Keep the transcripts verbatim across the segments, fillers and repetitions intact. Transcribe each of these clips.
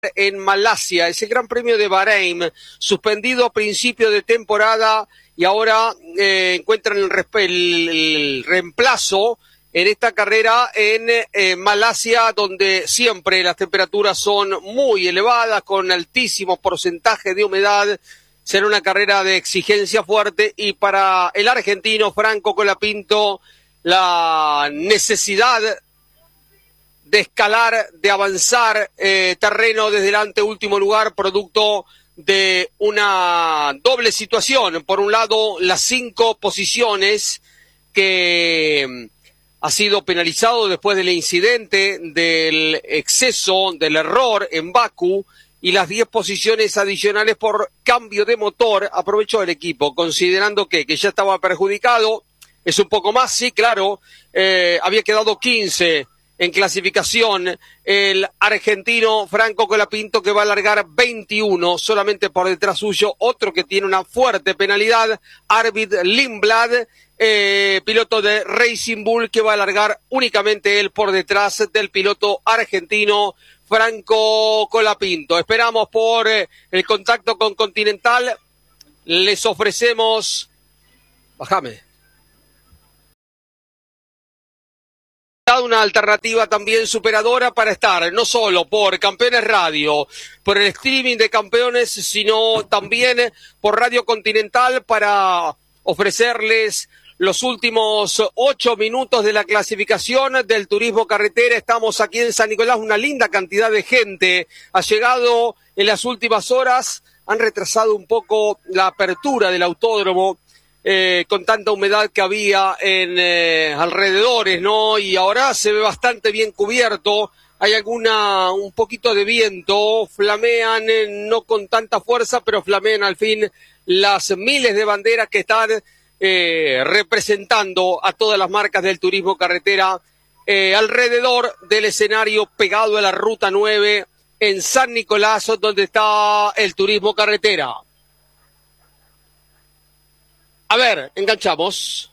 en Malasia, ese Gran Premio de Bahrein, suspendido a principio de temporada y ahora eh, encuentran el, el, el reemplazo en esta carrera en eh, Malasia, donde siempre las temperaturas son muy elevadas, con altísimos porcentajes de humedad. Será una carrera de exigencia fuerte y para el argentino Franco Colapinto la necesidad de escalar, de avanzar eh, terreno desde el anteúltimo lugar, producto de una doble situación. Por un lado, las cinco posiciones que ha sido penalizado después del incidente, del exceso, del error en Bakú, y las diez posiciones adicionales por cambio de motor. Aprovechó el equipo, considerando que, que ya estaba perjudicado. Es un poco más, sí, claro, eh, había quedado quince en clasificación el argentino Franco Colapinto, que va a largar veintiuno, solamente por detrás suyo otro que tiene una fuerte penalidad, Arvid Lindblad, eh, piloto de Racing Bull, que va a largar únicamente él por detrás del piloto argentino Franco Colapinto. Esperamos por eh, el contacto con Continental. Les ofrecemos... Bájame. Una alternativa también superadora para estar no solo por Campeones Radio, por el streaming de Campeones, sino también por Radio Continental para ofrecerles los últimos ocho minutos de la clasificación del turismo carretera. Estamos aquí en San Nicolás, una linda cantidad de gente ha llegado en las últimas horas, han retrasado un poco la apertura del autódromo, Eh, con tanta humedad que había en eh, alrededores, ¿no? Y ahora se ve bastante bien cubierto. Hay alguna, un poquito de viento, flamean, eh, no con tanta fuerza, pero flamean al fin las miles de banderas que están eh, representando a todas las marcas del turismo carretera eh, alrededor del escenario pegado a la Ruta nueve en San Nicolás, donde está el turismo carretera. A ver, enganchamos.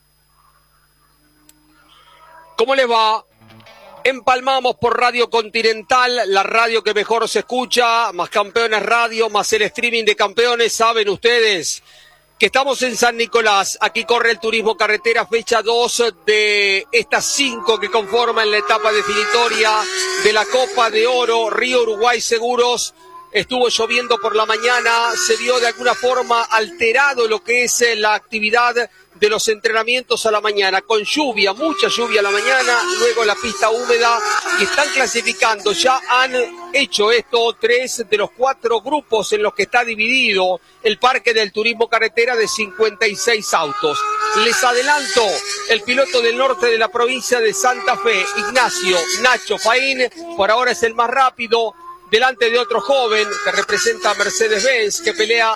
¿Cómo les va? Empalmamos por Radio Continental, la radio que mejor se escucha, más Campeones Radio, más el streaming de Campeones. Saben ustedes que estamos en San Nicolás. Aquí corre el turismo carretera, fecha dos de estas cinco que conforman la etapa definitoria de la Copa de Oro Río Uruguay Seguros. Estuvo lloviendo por la mañana, se vio de alguna forma alterado lo que es la actividad de los entrenamientos a la mañana, con lluvia, mucha lluvia a la mañana, luego la pista húmeda, y están clasificando, ya han hecho esto tres de los cuatro grupos en los que está dividido el parque del turismo carretera de cincuenta y seis autos. Les adelanto, el piloto del norte de la provincia de Santa Fe, Ignacio Nacho Faín, por ahora es el más rápido, delante de otro joven que representa a Mercedes-Benz, que pelea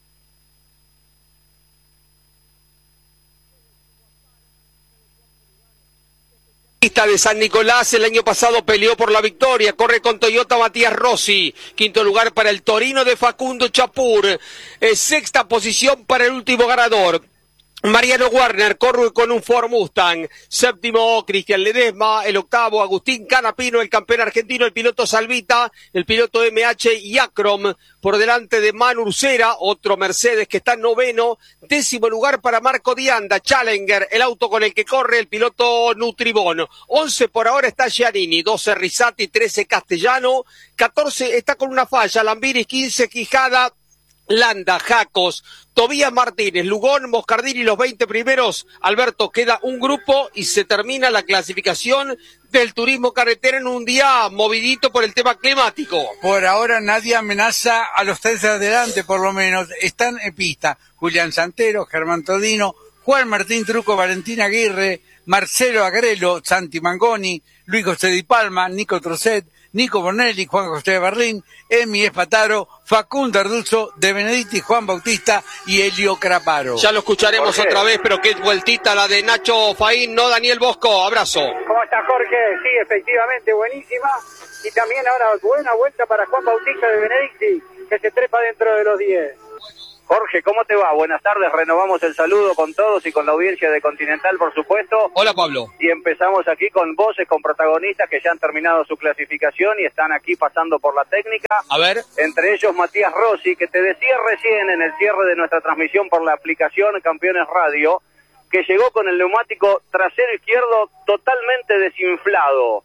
de San Nicolás. El año pasado peleó por la victoria, corre con Toyota Matías Rossi, quinto lugar para el Torino de Facundo Chapur, eh, sexta posición para el último ganador, Mariano Warner, corre con un Ford Mustang, séptimo Cristian Ledesma, el octavo Agustín Canapino, el campeón argentino, el piloto Salvita, el piloto M H y Acrom, por delante de Manu Ursera, otro Mercedes que está en noveno, décimo lugar para Marco Dianda, Challenger, el auto con el que corre el piloto Nutribón, once por ahora está Giannini, doce Risati, trece Castellano, catorce está con una falla, Lambiris, quince Quijada, Landa, Jacos, Tobías Martínez, Lugón, Moscardini, los veinte primeros. Alberto, queda un grupo y se termina la clasificación del turismo carretera en un día movidito por el tema climático. Por ahora nadie amenaza a los tres de adelante, por lo menos. Están en pista Julián Santero, Germán Todino, Juan Martín Truco, Valentín Aguirre, Marcelo Agrelo, Santi Mangoni, Luis José Di Palma, Nico Trocet, Nico Bonelli, Juan José Berlín, Emi Espataro, Facundo Arduzzo, De Benedetti, Juan Bautista y Elio Craparo. Ya lo escucharemos otra vez, pero qué vueltita la de Nacho Faín, no Daniel Bosco. Abrazo. ¿Cómo está Jorge? Sí, efectivamente, buenísima. Y también ahora buena vuelta para Juan Bautista de Benedetti, que se trepa dentro de los diez. Jorge, ¿cómo te va? Buenas tardes, renovamos el saludo con todos y con la audiencia de Continental, por supuesto. Hola, Pablo. Y empezamos aquí con voces, con protagonistas que ya han terminado su clasificación y están aquí pasando por la técnica. A ver. Entre ellos Matías Rossi, que te decía recién en el cierre de nuestra transmisión por la aplicación Campeones Radio, que llegó con el neumático trasero izquierdo totalmente desinflado.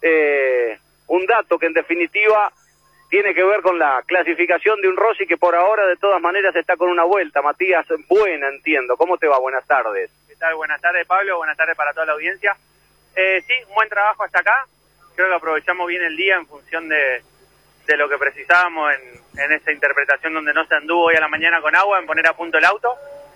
Eh, un dato que en definitiva tiene que ver con la clasificación de un Rossi que por ahora de todas maneras está con una vuelta. Matías, buena, entiendo. ¿Cómo te va? Buenas tardes. ¿Qué tal? Buenas tardes, Pablo. Buenas tardes para toda la audiencia. Eh, sí, un buen trabajo hasta acá. Creo que aprovechamos bien el día en función de, de lo que precisábamos en, en esa interpretación donde no se anduvo hoy a la mañana con agua, en poner a punto el auto.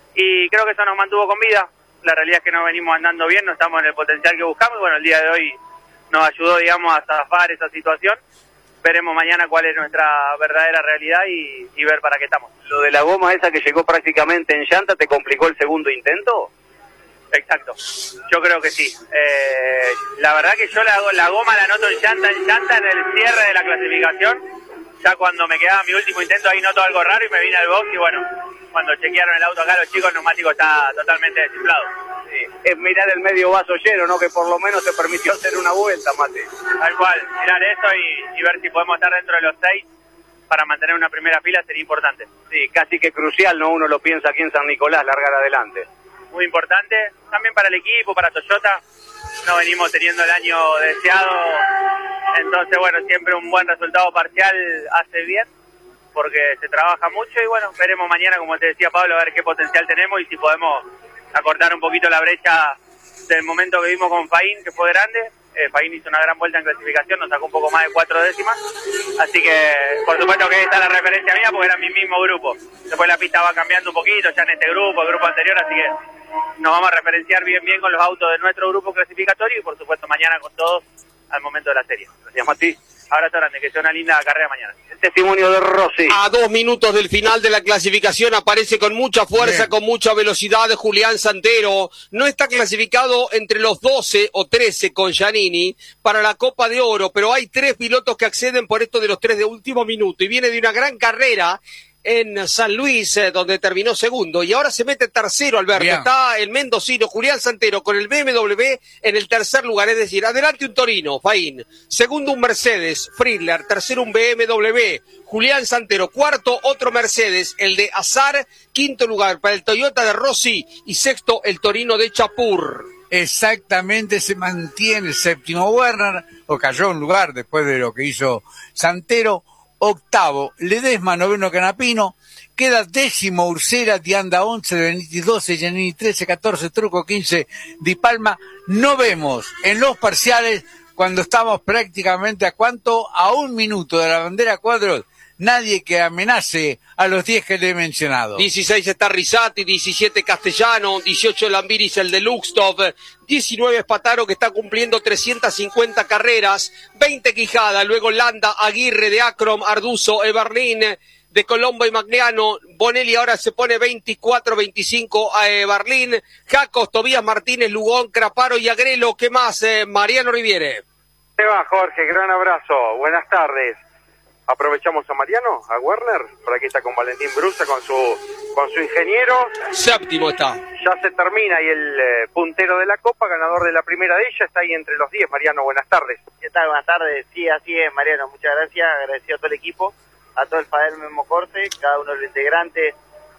Y creo que eso nos mantuvo con vida. La realidad es que no venimos andando bien, no estamos en el potencial que buscamos. Y bueno, el día de hoy nos ayudó, digamos, a zafar esa situación. Veremos mañana cuál es nuestra verdadera realidad y, y ver para qué estamos. ¿Lo de la goma esa que llegó prácticamente en llanta te complicó el segundo intento? Exacto, yo creo que sí. Eh, la verdad que yo la, la goma la noto en llanta, en llanta en el cierre de la clasificación. Ya cuando me quedaba mi último intento ahí noto algo raro y me vine al box y bueno, cuando chequearon el auto acá los chicos, el neumático está totalmente desinflado. Sí. Es mirar el medio vaso lleno, ¿no? Que por lo menos te permitió hacer una vuelta, Mate. Tal cual, mirar eso y, y ver si podemos estar dentro de los seis para mantener una primera fila sería importante. Sí, casi que crucial, ¿no? Uno lo piensa aquí en San Nicolás, largar adelante. Muy importante, también para el equipo, para Toyota. No venimos teniendo el año deseado, entonces bueno, siempre un buen resultado parcial hace bien, porque se trabaja mucho y bueno, veremos mañana, como te decía Pablo, a ver qué potencial tenemos y si podemos acortar un poquito la brecha del momento que vimos con Faín, que fue grande. Eh, Faín hizo una gran vuelta en clasificación, nos sacó un poco más de cuatro décimas, así que por supuesto que esta es la referencia mía porque era mi mismo grupo. Después la pista va cambiando un poquito, ya en este grupo, el grupo anterior, así que nos vamos a referenciar bien bien con los autos de nuestro grupo clasificatorio y por supuesto mañana con todos al momento de la serie. Gracias, Mati. Abrazo grande, que sea una linda carrera mañana. El testimonio de Rossi. A dos minutos del final de la clasificación aparece con mucha fuerza, bien, con mucha velocidad Julián Santero. No está clasificado entre los doce o trece con Giannini para la Copa de Oro, pero hay tres pilotos que acceden por esto de los tres de último minuto y viene de una gran carrera en San Luis, eh, donde terminó segundo, y ahora se mete tercero, Alberto. Bien. Está el mendocino Julián Santero con el B M W en el tercer lugar, es decir, adelante un Torino, Faín, segundo un Mercedes, Friedler, tercero un B M W, Julián Santero, cuarto otro Mercedes, el de Azar, quinto lugar para el Toyota de Rossi y sexto el Torino de Chapur. Exactamente, se mantiene séptimo Werner, o cayó un lugar después de lo que hizo Santero. Octavo, Ledesma, noveno Canapino, queda décimo Ursera, Dianda once, Benítez doce, Giannini trece, catorce, Truco quince, Di Palma. No vemos en los parciales, cuando estamos prácticamente a cuánto, a un minuto de la bandera cuadros, nadie que amenace a los diez que le he mencionado. dieciséis está Rizzati, diecisiete Castellano, dieciocho Lambiris, el de Luxtov, diecinueve Espataro, que está cumpliendo trescientas cincuenta carreras, veinte Quijada, luego Landa, Aguirre de Acrom, Arduzo, Eberlin, de Colombo y Magnano, Bonelli ahora se pone veinticuatro veinticinco a Eberlin, Jacos, Tobías Martínez, Lugón, Craparo y Agrelo. ¿Qué más, eh, Mariano Riviere? ¿Qué va, Jorge? Gran abrazo, buenas tardes. Aprovechamos a Mariano, a Werner, por aquí está con Valentín Brusa, con su con su ingeniero. Séptimo está. Ya se termina y el eh, puntero de la Copa, ganador de la primera de ella, está ahí entre los diez. Mariano, buenas tardes. ¿Qué tal? Buenas tardes. Sí, así es, Mariano. Muchas gracias. Agradecido a todo el equipo, a todo el Fadel Memo Corte, cada uno de los integrantes,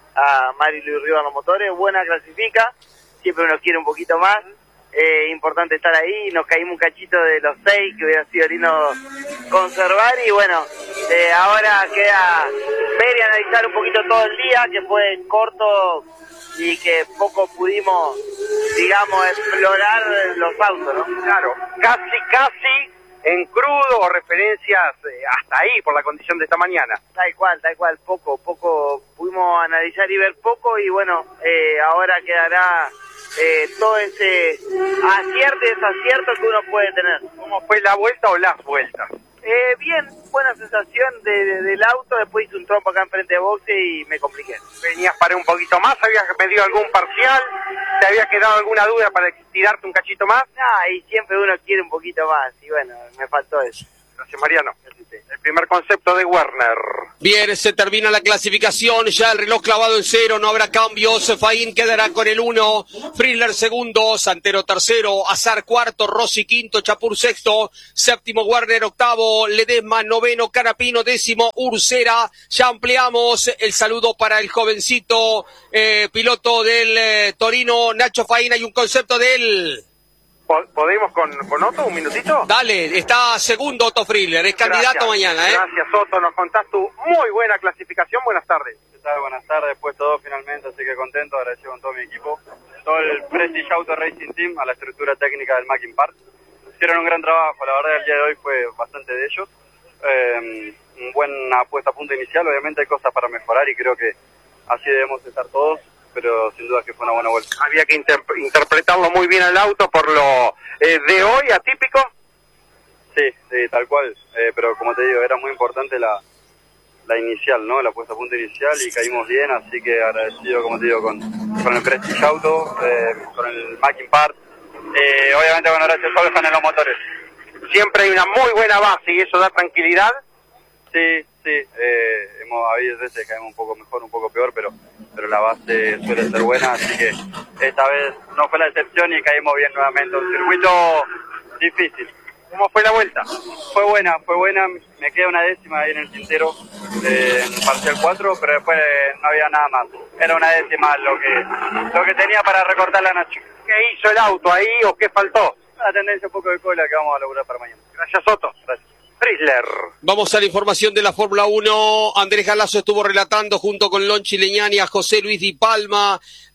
a Mari Luis Río a los motores. Buena clasifica, siempre uno quiere un poquito más. Eh, importante estar ahí, nos caímos un cachito de los seis, que hubiera sido lindo conservar, y bueno, eh, ahora queda ver y analizar un poquito todo el día, que fue corto y que poco pudimos, digamos, explorar los autos, ¿no? Claro, casi, casi en crudo, o referencias eh, hasta ahí, por la condición de esta mañana. Tal cual, tal cual, poco, poco, pudimos analizar y ver poco, y bueno, eh, ahora quedará Eh, todo ese acierto y desacierto que uno puede tener. ¿Cómo fue la vuelta o las vueltas? Eh, bien, buena sensación de, de, del auto, después hice un trompo acá enfrente de boxe y me compliqué. ¿Venías para un poquito más? ¿Habías pedido algún parcial? ¿Te había quedado alguna duda para tirarte un cachito más? Ah, y siempre uno quiere un poquito más, y bueno, me faltó eso. Gracias, Mariano. El primer concepto de Werner. Bien, se termina la clasificación, ya el reloj clavado en cero, no habrá cambios. Faín quedará con el uno, Frizzler segundo, Santero tercero, Azar cuarto, Rossi quinto, Chapur sexto, séptimo Werner octavo, Ledesma noveno, Canapino décimo, Ursera. Ya ampliamos el saludo para el jovencito eh, piloto del eh, Torino, Nacho Faín. Hay un concepto de él. ¿Podemos con, con Otto un minutito? Dale, está segundo Otto Frizzler, es candidato Gracias, mañana, ¿eh? Gracias, Otto, nos contás tu muy buena clasificación. Buenas tardes. ¿Qué tal? Buenas tardes, puesto dos finalmente, así que contento, agradecido con todo mi equipo. Todo el Prestige Auto Racing Team, a la estructura técnica del Mackin Park. Hicieron un gran trabajo, la verdad el día de hoy fue bastante de ellos. Eh, un buena puesta a punto inicial, obviamente hay cosas para mejorar y creo que así debemos estar todos, pero sin duda que fue una buena vuelta. Había que inter interpretarlo muy bien el auto por lo eh, de hoy, atípico. Sí, sí, tal cual, eh, pero como te digo, era muy importante la, la inicial, ¿no? La puesta a punto inicial y caímos bien, así que agradecido, como te digo, con, con el Prestige Auto, eh, con el Mackin Park, eh, obviamente, bueno, gracias a Solfan en los motores. Siempre hay una muy buena base y eso da tranquilidad. Sí, sí, eh, hemos habido veces que caemos un poco mejor, un poco peor, pero pero la base suele ser buena, así que esta vez no fue la excepción y caímos bien nuevamente. Un circuito difícil. ¿Cómo fue la vuelta? Fue buena, fue buena, me queda una décima ahí en el tintero, eh, en parcial cuatro, pero después eh, no había nada más. Era una décima lo que lo que tenía para recortar la noche. ¿Qué hizo el auto ahí o qué faltó? Una tendencia un poco de cola que vamos a lograr para mañana. Gracias, Otto. Gracias. Frizzler. Vamos a la información de la Fórmula uno. Andrés Galazo estuvo relatando junto con Lonchi Leñani, a José Luis Di Palma,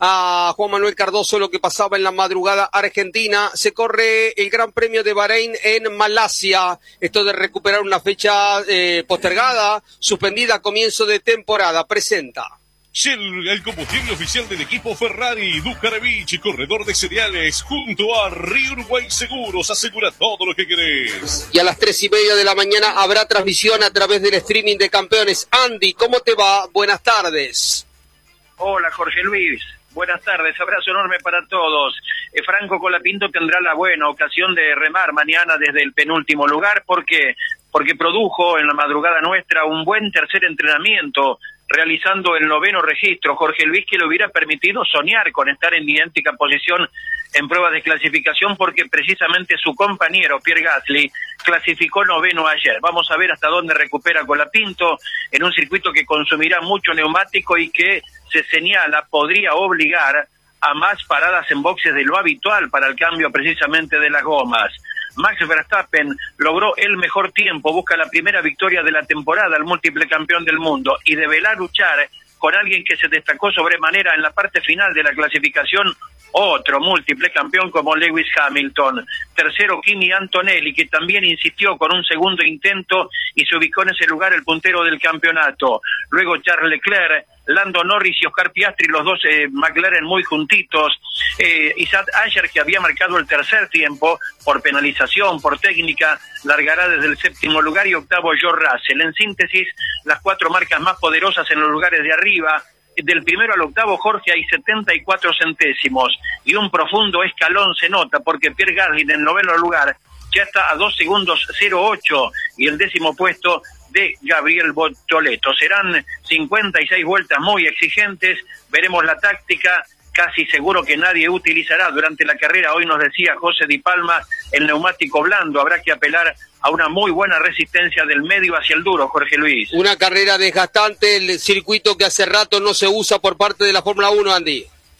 a Juan Manuel Cardoso lo que pasaba en la madrugada argentina. Se corre el Gran Premio de Bahrein en Malasia. Esto de recuperar una fecha eh, postergada, suspendida a comienzo de temporada. Presenta. Shell, el combustible oficial del equipo Ferrari, Ducarovich, corredor de cereales, junto a Río Uruguay Seguros, asegura todo lo que querés. Y a las tres y media de la mañana habrá transmisión a través del streaming de Campeones. Andy, ¿cómo te va? Buenas tardes. Hola, Jorge Luis. Buenas tardes, abrazo enorme para todos. Eh, Franco Colapinto tendrá la buena ocasión de remar mañana desde el penúltimo lugar. ¿Por qué? Porque produjo en la madrugada nuestra un buen tercer entrenamiento, realizando el noveno registro, Jorge Luis, que le hubiera permitido soñar con estar en idéntica posición en pruebas de clasificación, porque precisamente su compañero Pierre Gasly clasificó noveno ayer. Vamos a ver hasta dónde recupera Colapinto en un circuito que consumirá mucho neumático y que se señala podría obligar a más paradas en boxes de lo habitual para el cambio precisamente de las gomas. Max Verstappen logró el mejor tiempo, busca la primera victoria de la temporada, el múltiple campeón del mundo, y deberá luchar con alguien que se destacó sobremanera en la parte final de la clasificación, otro múltiple campeón como Lewis Hamilton. Tercero, Kimi Antonelli, que también insistió con un segundo intento y se ubicó en ese lugar el puntero del campeonato. Luego Charles Leclerc, Lando Norris y Oscar Piastri, los dos eh, McLaren muy juntitos. Eh, Isaac Ayer, que había marcado el tercer tiempo por penalización, por técnica, largará desde el séptimo lugar, y octavo George Russell. En síntesis, las cuatro marcas más poderosas en los lugares de arriba. Del primero al octavo, Jorge, hay setenta y cuatro centésimos y un profundo escalón se nota, porque Pierre Gasly en el noveno lugar ya está a dos segundos cero ocho, y el décimo puesto de Gabriel Bortoleto. Serán cincuenta y seis vueltas muy exigentes, veremos la táctica, casi seguro que nadie utilizará durante la carrera. Hoy nos decía José Di Palma, el neumático blando, habrá que apelar a una muy buena resistencia del medio hacia el duro, Jorge Luis. Una carrera desgastante, el circuito que hace rato no se usa por parte de la Fórmula uno, Andy.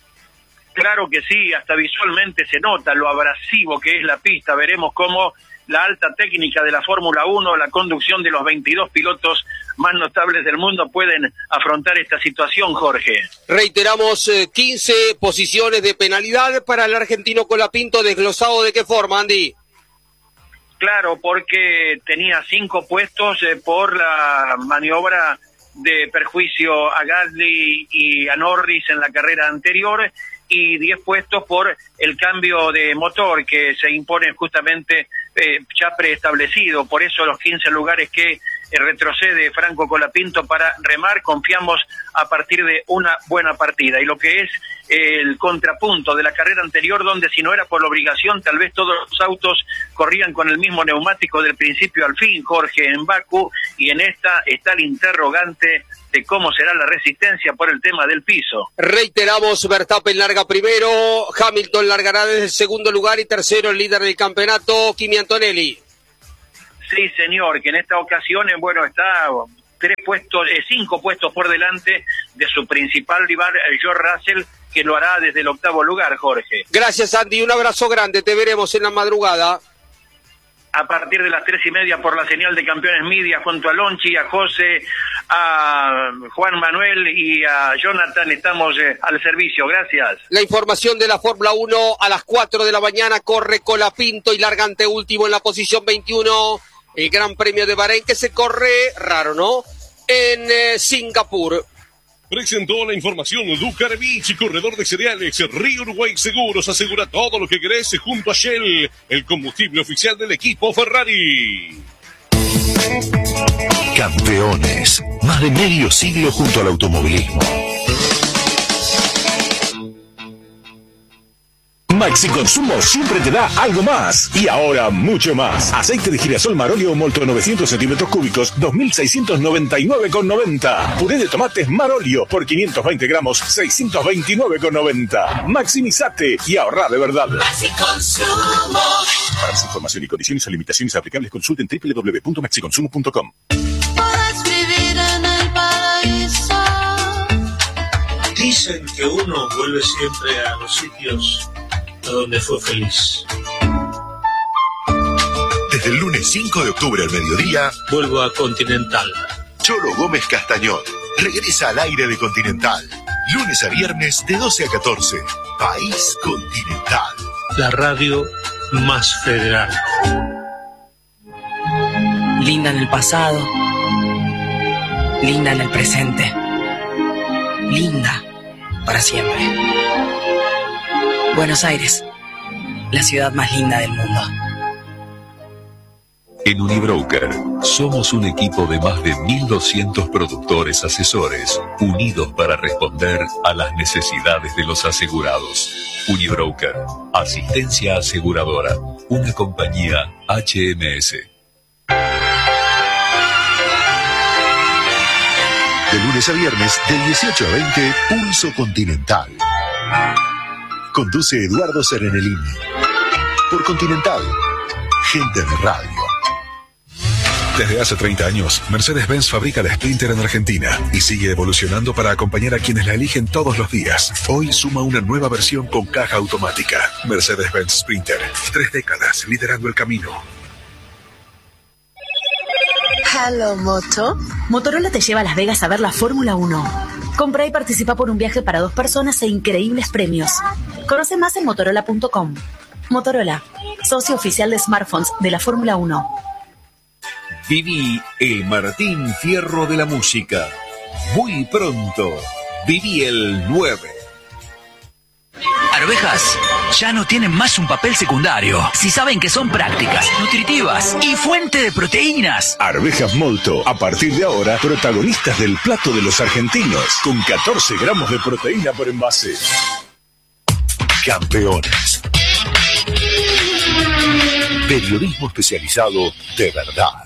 Claro que sí, hasta visualmente se nota lo abrasivo que es la pista. Veremos cómo la alta técnica de la Fórmula uno, la conducción de los veintidós pilotos más notables del mundo pueden afrontar esta situación, Jorge. Reiteramos, eh, quince posiciones de penalidad para el argentino Colapinto. ¿Desglosado de qué forma, Andy? Claro, porque tenía cinco puestos eh, por la maniobra de perjuicio a Gasly y a Norris en la carrera anterior, y diez puestos por el cambio de motor que se impone justamente eh, ya preestablecido. Por eso los quince lugares que eh, retrocede Franco Colapinto para remar, confiamos a partir de una buena partida. Y lo que es eh, el contrapunto de la carrera anterior, donde si no era por obligación, tal vez todos los autos corrían con el mismo neumático del principio al fin, Jorge, en Bakú, y en esta está el interrogante de cómo será la resistencia por el tema del piso. Reiteramos, Verstappen larga primero, Hamilton largará desde el segundo lugar y tercero el líder del campeonato, Kimi Antonelli. Sí, señor, que en esta ocasión, bueno, está tres puestos, eh, cinco puestos por delante de su principal rival, George Russell, que lo hará desde el octavo lugar, Jorge. Gracias, Andy, un abrazo grande, te veremos en la madrugada. A partir de las tres y media por la señal de Campeones Media, junto a Lonchi, a José, a Juan Manuel y a Jonathan, estamos eh, al servicio. Gracias. La información de la Fórmula uno a las cuatro de la mañana, corre Colapinto y larga anteúltimo en la posición veintiuno, el Gran Premio de Bahrein, que se corre, raro, ¿no?, en eh, Singapur. Presentó la información Ducarevich, corredor de cereales. Río Uruguay Seguros, asegura todo lo que querés junto a Shell, el combustible oficial del equipo Ferrari. Campeones, más de medio siglo junto al automovilismo. Maxi Consumo siempre te da algo más. Y ahora mucho más. Aceite de girasol Marolio Molto novecientos centímetros cúbicos, dos mil seiscientos noventa y nueve con noventa. Puré de tomates Marolio por quinientos veinte gramos, seiscientos veintinueve con noventa. Maximizate y ahorra de verdad. Maxi Consumo. Para más información y condiciones o limitaciones aplicables, consulten doble u doble u doble u punto maxi consumo punto com. Puedes vivir en el paraíso. Dicen que uno vuelve siempre a los sitios a donde fue feliz. Desde el lunes cinco de octubre al mediodía, vuelvo a Continental. Cholo Gómez Castañón regresa al aire de Continental. Lunes a viernes de doce a catorce. País Continental. La radio más federal. Linda en el pasado. Linda en el presente. Linda para siempre. Buenos Aires, la ciudad más linda del mundo. En Unibroker somos un equipo de más de mil doscientos productores asesores unidos para responder a las necesidades de los asegurados. Unibroker, asistencia aseguradora, una compañía H M S. De lunes a viernes, de dieciocho a veinte, Pulso Continental. Conduce Eduardo Serenelini. Por Continental, gente de radio. Desde hace treinta años, Mercedes-Benz fabrica la Sprinter en Argentina y sigue evolucionando para acompañar a quienes la eligen todos los días. Hoy suma una nueva versión con caja automática. Mercedes-Benz Sprinter. Tres décadas liderando el camino. Hello, Moto. Motorola te lleva a Las Vegas a ver la Fórmula uno. Compra y participa por un viaje para dos personas e increíbles premios. Conoce más en motorola punto com. Motorola, socio oficial de smartphones de la Fórmula uno. Viví el Martín Fierro de la música. Muy pronto, viví el nueve. Arvejas ya no tienen más un papel secundario. Si saben que son prácticas, nutritivas y fuente de proteínas. Arvejas Molto, a partir de ahora, protagonistas del plato de los argentinos, con catorce gramos de proteína por envase. Campeones. Periodismo especializado de verdad.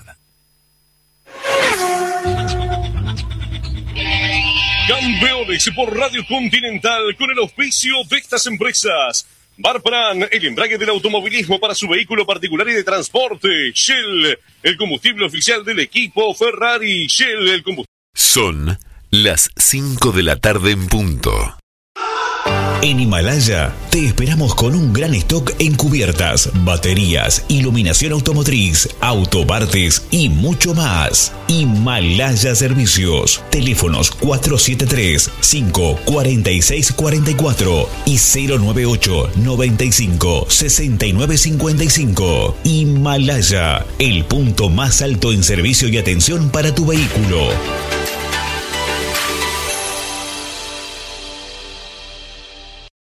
Campeones por Radio Continental con el auspicio de estas empresas. Barpran, el embrague del automovilismo para su vehículo particular y de transporte. Shell, el combustible oficial del equipo Ferrari. Shell, el combustible. Son las cinco de la tarde en punto. En Himalaya te esperamos con un gran stock en cubiertas, baterías, iluminación automotriz, autopartes y mucho más. Himalaya Servicios. Teléfonos cuatro siete tres, cinco cuatro seis cuatro cuatro y cero nueve ocho, noventa y cinco, sesenta y nueve cincuenta y cinco. Himalaya, el punto más alto en servicio y atención para tu vehículo.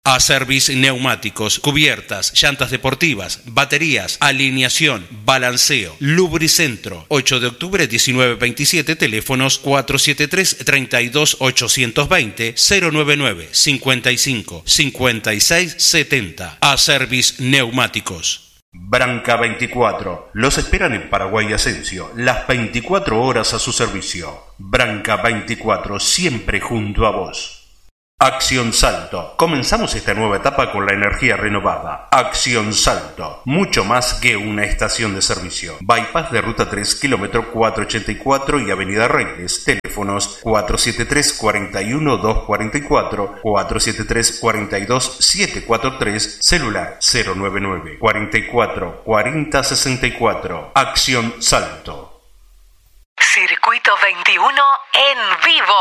Acervis Neumáticos, cubiertas, llantas deportivas, baterías, alineación, balanceo, lubricentro. ocho de octubre diecinueve veintisiete, teléfonos cuatro siete tres, tres dos, ocho dos cero, cero nueve nueve, cincuenta y cinco, cincuenta y seis setenta. Acervis Neumáticos. Branca veinticuatro. Los esperan en Paraguay Asensio, las veinticuatro horas a su servicio. Branca veinticuatro, siempre junto a vos. Acción Salto. Comenzamos esta nueva etapa con la energía renovada. Acción Salto. Mucho más que una estación de servicio. Bypass de Ruta tres, kilómetro cuatrocientos ochenta y cuatro y Avenida Reyes. Teléfonos cuatro siete tres, cuatro uno, dos cuatro cuatro, cuatro siete tres, cuatro dos, siete cuatro tres, celular cero nueve nueve, cuarenta y cuatro, cuarenta sesenta y cuatro. Acción Salto. Circuito veintiuno en vivo.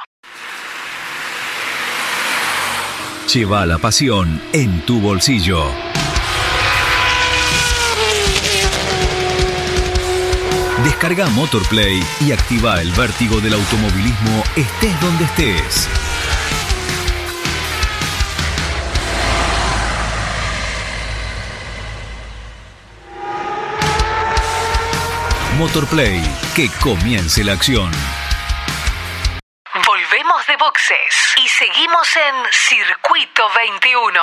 Lleva la pasión en tu bolsillo. Descarga Motorplay y activa el vértigo del automovilismo estés donde estés. Motorplay, que comience la acción. Volvemos de boxes y seguimos en Circuito veintiuno.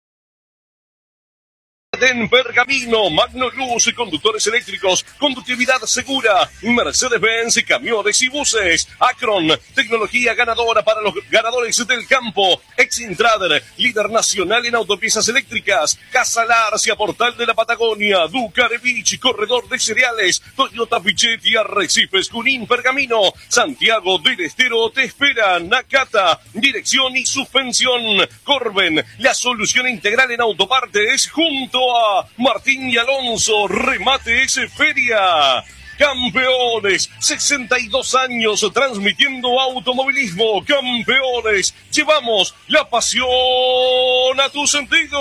En Pergamino, Magnoluz, conductores eléctricos, conductividad segura, Mercedes-Benz, camiones y buses, Acron, tecnología ganadora para los ganadores del campo, Exintrader, líder nacional en autopiezas eléctricas, Casa Larcia, Portal de la Patagonia, Ducarevich, corredor de cereales, Toyota Pichetti, Arrecifes, Junín, Pergamino, Santiago del Estero te espera, Nakata, dirección y suspensión, Corben, la solución integral en autopartes, junto a Martín y Alonso, Remates Feria. Campeones, sesenta y dos años transmitiendo automovilismo. Campeones, llevamos la pasión a tus sentidos.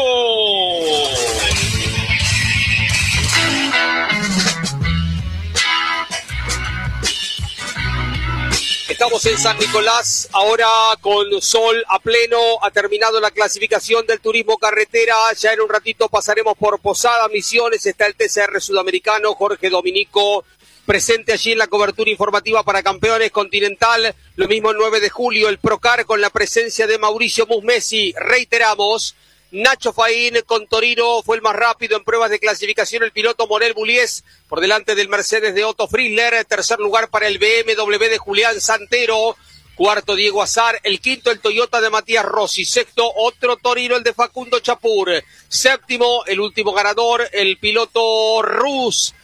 Estamos en San Nicolás, ahora con sol a pleno, ha terminado la clasificación del turismo carretera, ya en un ratito pasaremos por Posada, Misiones, está el T C R sudamericano, Jorge Dominico presente allí en la cobertura informativa para Campeones Continental, lo mismo el nueve de julio, el Procar con la presencia de Mauricio Musmesi, reiteramos, Nacho Faín con Torino fue el más rápido en pruebas de clasificación, el piloto Morel Bullies por delante del Mercedes de Otto Friedler, tercer lugar para el B M W de Julián Santero, cuarto Diego Azar, el quinto el Toyota de Matías Rossi, sexto otro Torino el de Facundo Chapur, séptimo el último ganador el piloto Rus,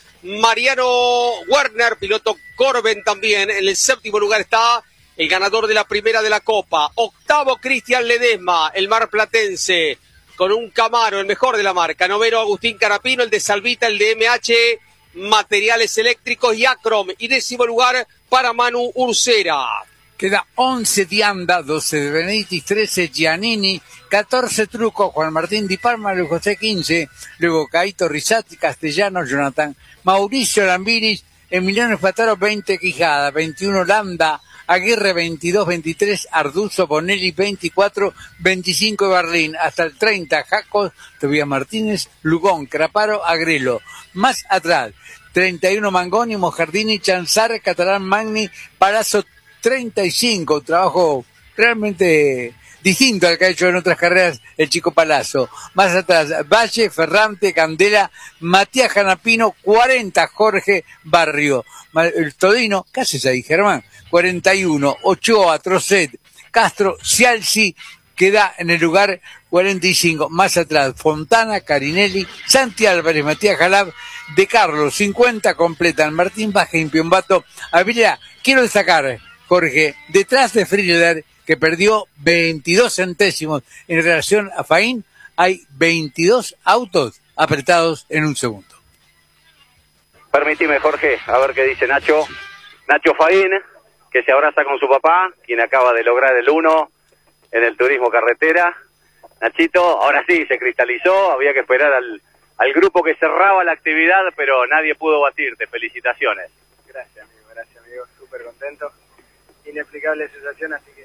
Mariano Werner, piloto Corben también, en el séptimo lugar está el ganador de la primera de la Copa, octavo Cristian Ledesma, el marplatense, con un Camaro, el mejor de la marca. Noveno, Agustín Carapino, el de Salvita, el de M H, Materiales Eléctricos y Acrom. Y décimo lugar para Manu Ursera. Queda once Dianda, doce de Benedictis, trece Giannini, catorce Truco, Juan Martín Di Parma, Luis José quince, luego Caito Rizzati, Castellano, Jonathan, Mauricio Lambiris, Emiliano Espataro, veinte Quijada, veintiuno Landa, Aguirre veintidós, veintitrés, Arduzo, Bonelli veinticuatro, veinticinco Berlín, hasta el treinta Jacos, Tobías Martínez, Lugón, Craparo, Agrelo. Más atrás, treinta y uno Mangoni, Mojardini, Chanzar, Catalán Magni, Palazzo treinta y cinco, trabajo realmente distinto al que ha hecho en otras carreras el chico Palazzo. Más atrás, Valle, Ferrante, Candela, Matías Janapino, cuarenta Jorge Barrio. El Todino, ¿qué haces ahí, Germán? cuarenta y uno, Ochoa, Trocet, Castro, Cialci, queda en el lugar cuarenta y cinco. Más atrás, Fontana, Carinelli, Santi Álvarez, Matías Jalab, De Carlos, cincuenta, completan Martín Vázquez, Impiombato, Avilá. Quiero destacar, Jorge, detrás de Friedler, que perdió veintidós centésimos en relación a Faín, hay veintidós autos apretados en un segundo. Permitime, Jorge, a ver qué dice Nacho. Nacho Faín, que se abraza con su papá, quien acaba de lograr el uno en el turismo carretera. Nachito, ahora sí, se cristalizó, había que esperar al, al grupo que cerraba la actividad, pero nadie pudo batirte. Felicitaciones. Gracias, amigo, gracias, amigo. Súper contento. Inexplicable sensación, así que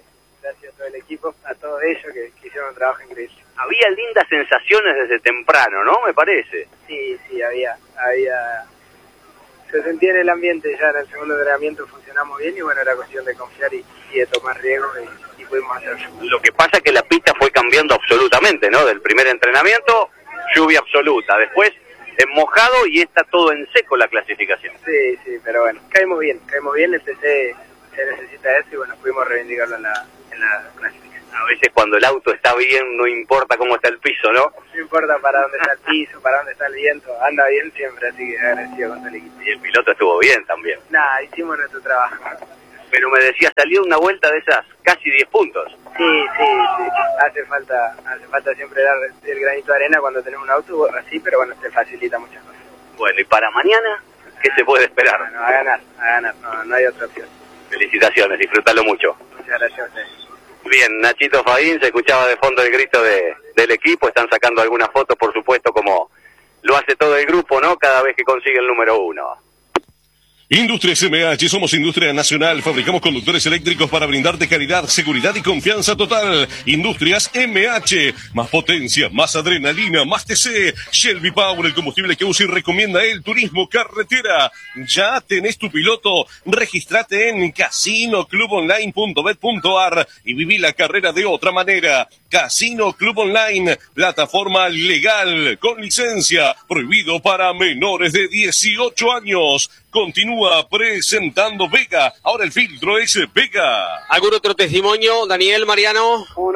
gracias a todo el equipo, a todos ellos que, que hicieron un trabajo increíble. Había lindas sensaciones desde temprano, ¿no? Me parece. Sí, sí, había, había, se sentía en el ambiente, ya en el segundo entrenamiento funcionamos bien y bueno, era cuestión de confiar y, y de tomar riesgo y, y pudimos hacerlo. Lo que pasa es que la pista fue cambiando absolutamente, ¿no? Del primer entrenamiento, lluvia absoluta, después en mojado y está todo en seco la clasificación. Sí, sí, pero bueno, caímos bien, caímos bien, el T C se necesita eso y bueno, pudimos reivindicarlo en la, en la clasificación. A veces cuando el auto está bien, no importa cómo está el piso, ¿no? No importa para dónde está el piso, para dónde está el viento, anda bien siempre, así que agradecido con todo el equipo. Y el piloto estuvo bien también. Nada, hicimos nuestro trabajo. Pero me decía, salió una vuelta de esas casi diez puntos. Sí, sí, sí, hace falta, hace falta siempre dar el granito de arena cuando tenemos un auto así, pero bueno, te facilita muchas cosas. Bueno, ¿y para mañana qué se puede esperar? Bueno, a ganar, a ganar, no, no hay otra opción. Felicitaciones, disfrútalo mucho. Muchas gracias a ustedes. Bien, Nachito Fahín, se escuchaba de fondo el grito de, del equipo, están sacando algunas fotos, por supuesto, como lo hace todo el grupo, ¿no? Cada vez que consigue el número uno. Industrias M H, somos industria nacional, fabricamos conductores eléctricos para brindarte calidad, seguridad y confianza total. Industrias M H, más potencia, más adrenalina, más T C. Shelby Power, el combustible que usa y recomienda el turismo carretera. Ya tenés tu piloto, registrate en casino club online punto bet punto ar y viví la carrera de otra manera. Casino Club Online, plataforma legal, con licencia, prohibido para menores de dieciocho años. Continúa presentando Vega. Ahora el filtro es Vega. ¿Algún otro testimonio, Daniel, Mariano? Uno.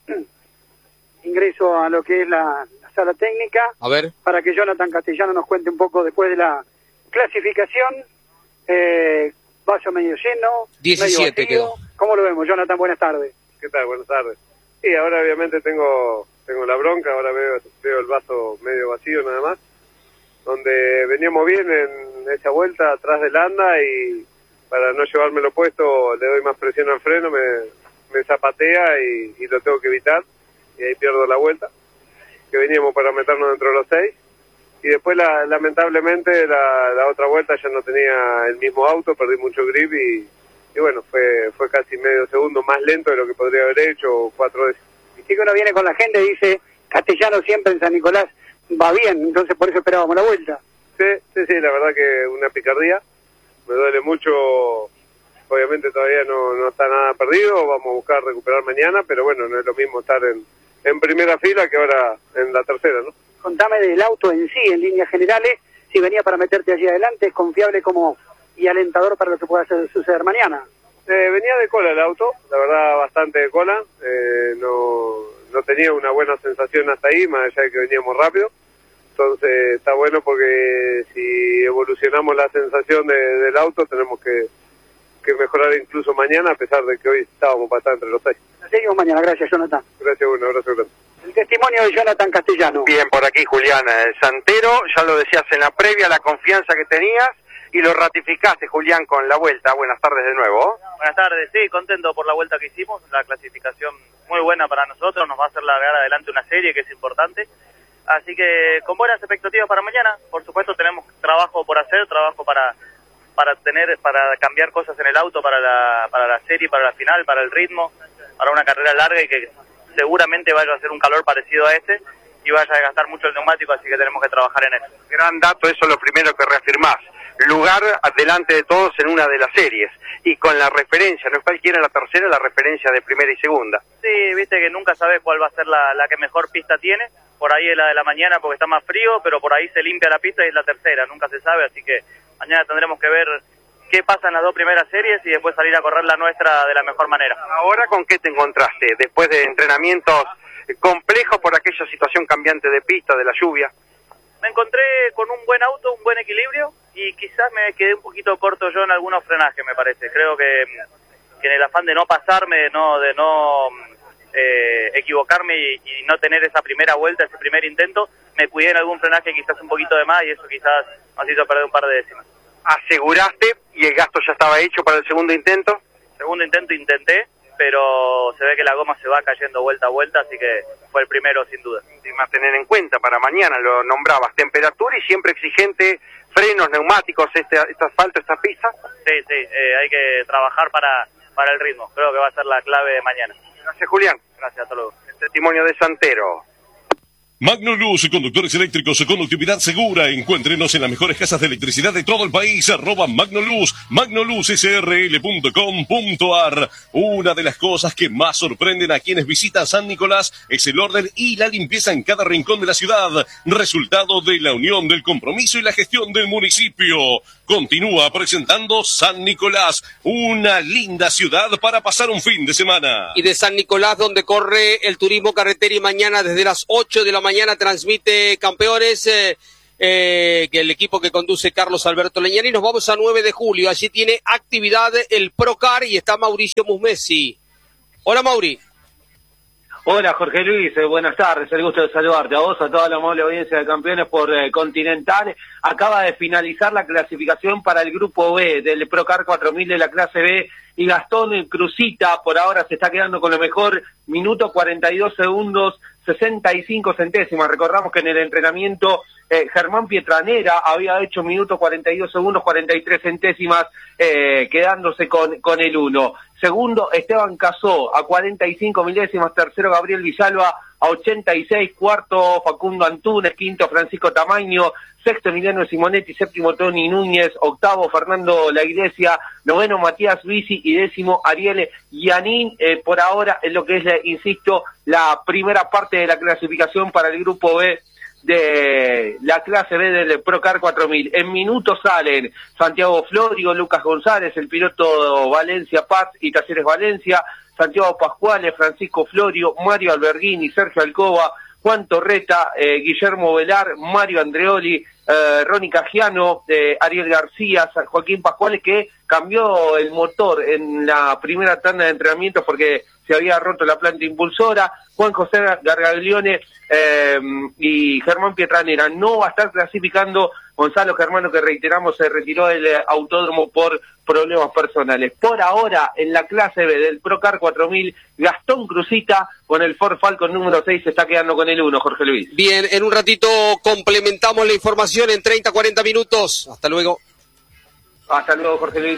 Ingreso a lo que es la, la sala técnica. A ver. Para que Jonathan Castellano nos cuente un poco después de la clasificación. Eh, vaso medio lleno. diecisiete medio vacío. quedó. ¿Cómo lo vemos, Jonathan? Buenas tardes. ¿Qué tal? Buenas tardes. Sí, ahora obviamente tengo tengo la bronca, ahora veo, veo el vaso medio vacío nada más. Donde veníamos bien en esa vuelta atrás del anda y para no llevármelo puesto le doy más presión al freno, me, me zapatea y, y lo tengo que evitar y ahí pierdo la vuelta, que veníamos para meternos dentro de los seis. Y después la, lamentablemente la, la otra vuelta ya no tenía el mismo auto, perdí mucho grip y, y bueno, fue fue casi medio segundo más lento de lo que podría haber hecho, cuatro veces. Y si uno viene con la gente dice, Castellano siempre en San Nicolás va bien, entonces por eso esperábamos la vuelta. Sí, sí, sí, la verdad que una picardía, me duele mucho, obviamente todavía no, no está nada perdido, vamos a buscar recuperar mañana, pero bueno, no es lo mismo estar en, en primera fila que ahora en la tercera, ¿no? Contame del auto en sí, en líneas generales, si venía para meterte allí adelante, es confiable como y alentador para lo que pueda hacer, suceder mañana. Eh, venía de cola el auto, la verdad bastante de cola, eh, no... no tenía una buena sensación hasta ahí, más allá de que veníamos rápido. Entonces está bueno porque si evolucionamos la sensación de, del auto, tenemos que, que mejorar incluso mañana, a pesar de que hoy estábamos para estar entre los seis. Seguimos mañana, gracias Jonathan. Gracias, un abrazo grande. El testimonio de Jonathan Castellano. Bien, por aquí Julián, el Santero, ya lo decías en la previa, la confianza que tenías y lo ratificaste, Julián, con la vuelta. Buenas tardes de nuevo. Buenas tardes, sí, contento por la vuelta que hicimos, la clasificación muy buena para nosotros, nos va a hacer largar adelante una serie que es importante, así que con buenas expectativas para mañana. Por supuesto tenemos trabajo por hacer, trabajo para para tener, para cambiar cosas en el auto, para la para la serie, para la final, para el ritmo, para una carrera larga y que seguramente vaya a ser un calor parecido a este y vaya a gastar mucho el neumático, así que tenemos que trabajar en eso. Gran dato, eso es lo primero que reafirmás. Lugar delante de todos en una de las series y con la referencia, no es cualquiera la tercera, la referencia de primera y segunda. Sí, viste que nunca sabes cuál va a ser la, la que mejor pista tiene, por ahí es la de la mañana porque está más frío, pero por ahí se limpia la pista y es la tercera, nunca se sabe, así que mañana tendremos que ver qué pasa en las dos primeras series y después salir a correr la nuestra de la mejor manera. Ahora, ¿con qué te encontraste? Después de entrenamientos complejos por aquella situación cambiante de pista, de la lluvia. Me encontré con un buen auto, un buen equilibrio y quizás me quedé un poquito corto yo en algunos frenajes, me parece. Creo que, que en el afán de no pasarme, de no, de no eh, equivocarme y, y no tener esa primera vuelta, ese primer intento, me cuidé en algún frenaje quizás un poquito de más y eso quizás nos hizo perder un par de décimas. ¿Aseguraste y el gasto ya estaba hecho para el segundo intento? Segundo intento intenté, pero se ve que la goma se va cayendo vuelta a vuelta, así que fue el primero sin duda. A tener en cuenta para mañana, lo nombrabas, temperatura y siempre exigente, frenos, neumáticos, este, este asfalto, esta pista. Sí, sí, eh, hay que trabajar para, para el ritmo. Creo que va a ser la clave de mañana. Gracias, Julián. Gracias, hasta luego. El testimonio de Santero. Magnoluz, conductores eléctricos, conductividad segura. Encuéntrenos en las mejores casas de electricidad de todo el país. Arroba Magnoluz, magnoluz s r l punto com punto a r. Una de las cosas que más sorprenden a quienes visitan San Nicolás es el orden y la limpieza en cada rincón de la ciudad. Resultado de la unión, del compromiso y la gestión del municipio. Continúa presentando San Nicolás, una linda ciudad para pasar un fin de semana. Y de San Nicolás, donde corre el turismo carretera, y mañana desde las ocho de la mañana transmite Campeones, eh, eh, que el equipo que conduce Carlos Alberto Leñani. Nos vamos a nueve de julio, allí tiene actividad el Procar y está Mauricio Musmesi. Hola, Mauri. Hola, Jorge Luis, eh, buenas tardes, el gusto de saludarte a vos, a toda la amable audiencia de Campeones por eh, Continental. Acaba de finalizar la clasificación para el grupo B del Procar cuatro mil de la clase B y Gastón Cruzita por ahora se está quedando con lo mejor, minuto cuarenta y dos segundos, sesenta y cinco centésimas. Recordamos que en el entrenamiento eh, Germán Pietranera había hecho minuto cuarenta y dos segundos, cuarenta y tres centésimas, eh, quedándose con, con el uno. Segundo, Esteban Casó a cuarenta y cinco milésimas. Tercero, Gabriel Villalba a ochenta y seis. Cuarto, Facundo Antunes. Quinto, Francisco Tamaño. Sexto, Emiliano Simonetti. Séptimo, Tony Núñez. Octavo, Fernando La Iglesia. Noveno, Matías Bici. Y décimo, Ariel Yanín. Eh, por ahora, en lo que es, eh, insisto, la primera parte de la clasificación para el grupo B de la clase B del Procar cuatro mil. En minutos salen Santiago Florio, Lucas González, el piloto Valencia Paz y Talleres Valencia, Santiago Pascuales, Francisco Florio, Mario Alberghini, Sergio Alcoba, Juan Torreta, eh, Guillermo Velar, Mario Andreoli, eh, Ronnie Cagiano, eh, Ariel García, Joaquín Pascuales, que cambió el motor en la primera tanda de entrenamientos porque se había roto la planta impulsora. Juan José Gargaglione eh, y Germán Pietranera. No va a estar clasificando Gonzalo Germano, que reiteramos se retiró del autódromo por problemas personales. Por ahora, en la clase B del Procar cuatro mil, Gastón Cruzita con el Ford Falcon número seis se está quedando con el uno, Jorge Luis. Bien, en un ratito complementamos la información en treinta a cuarenta minutos. Hasta luego. Hasta luego, Jorge Luis.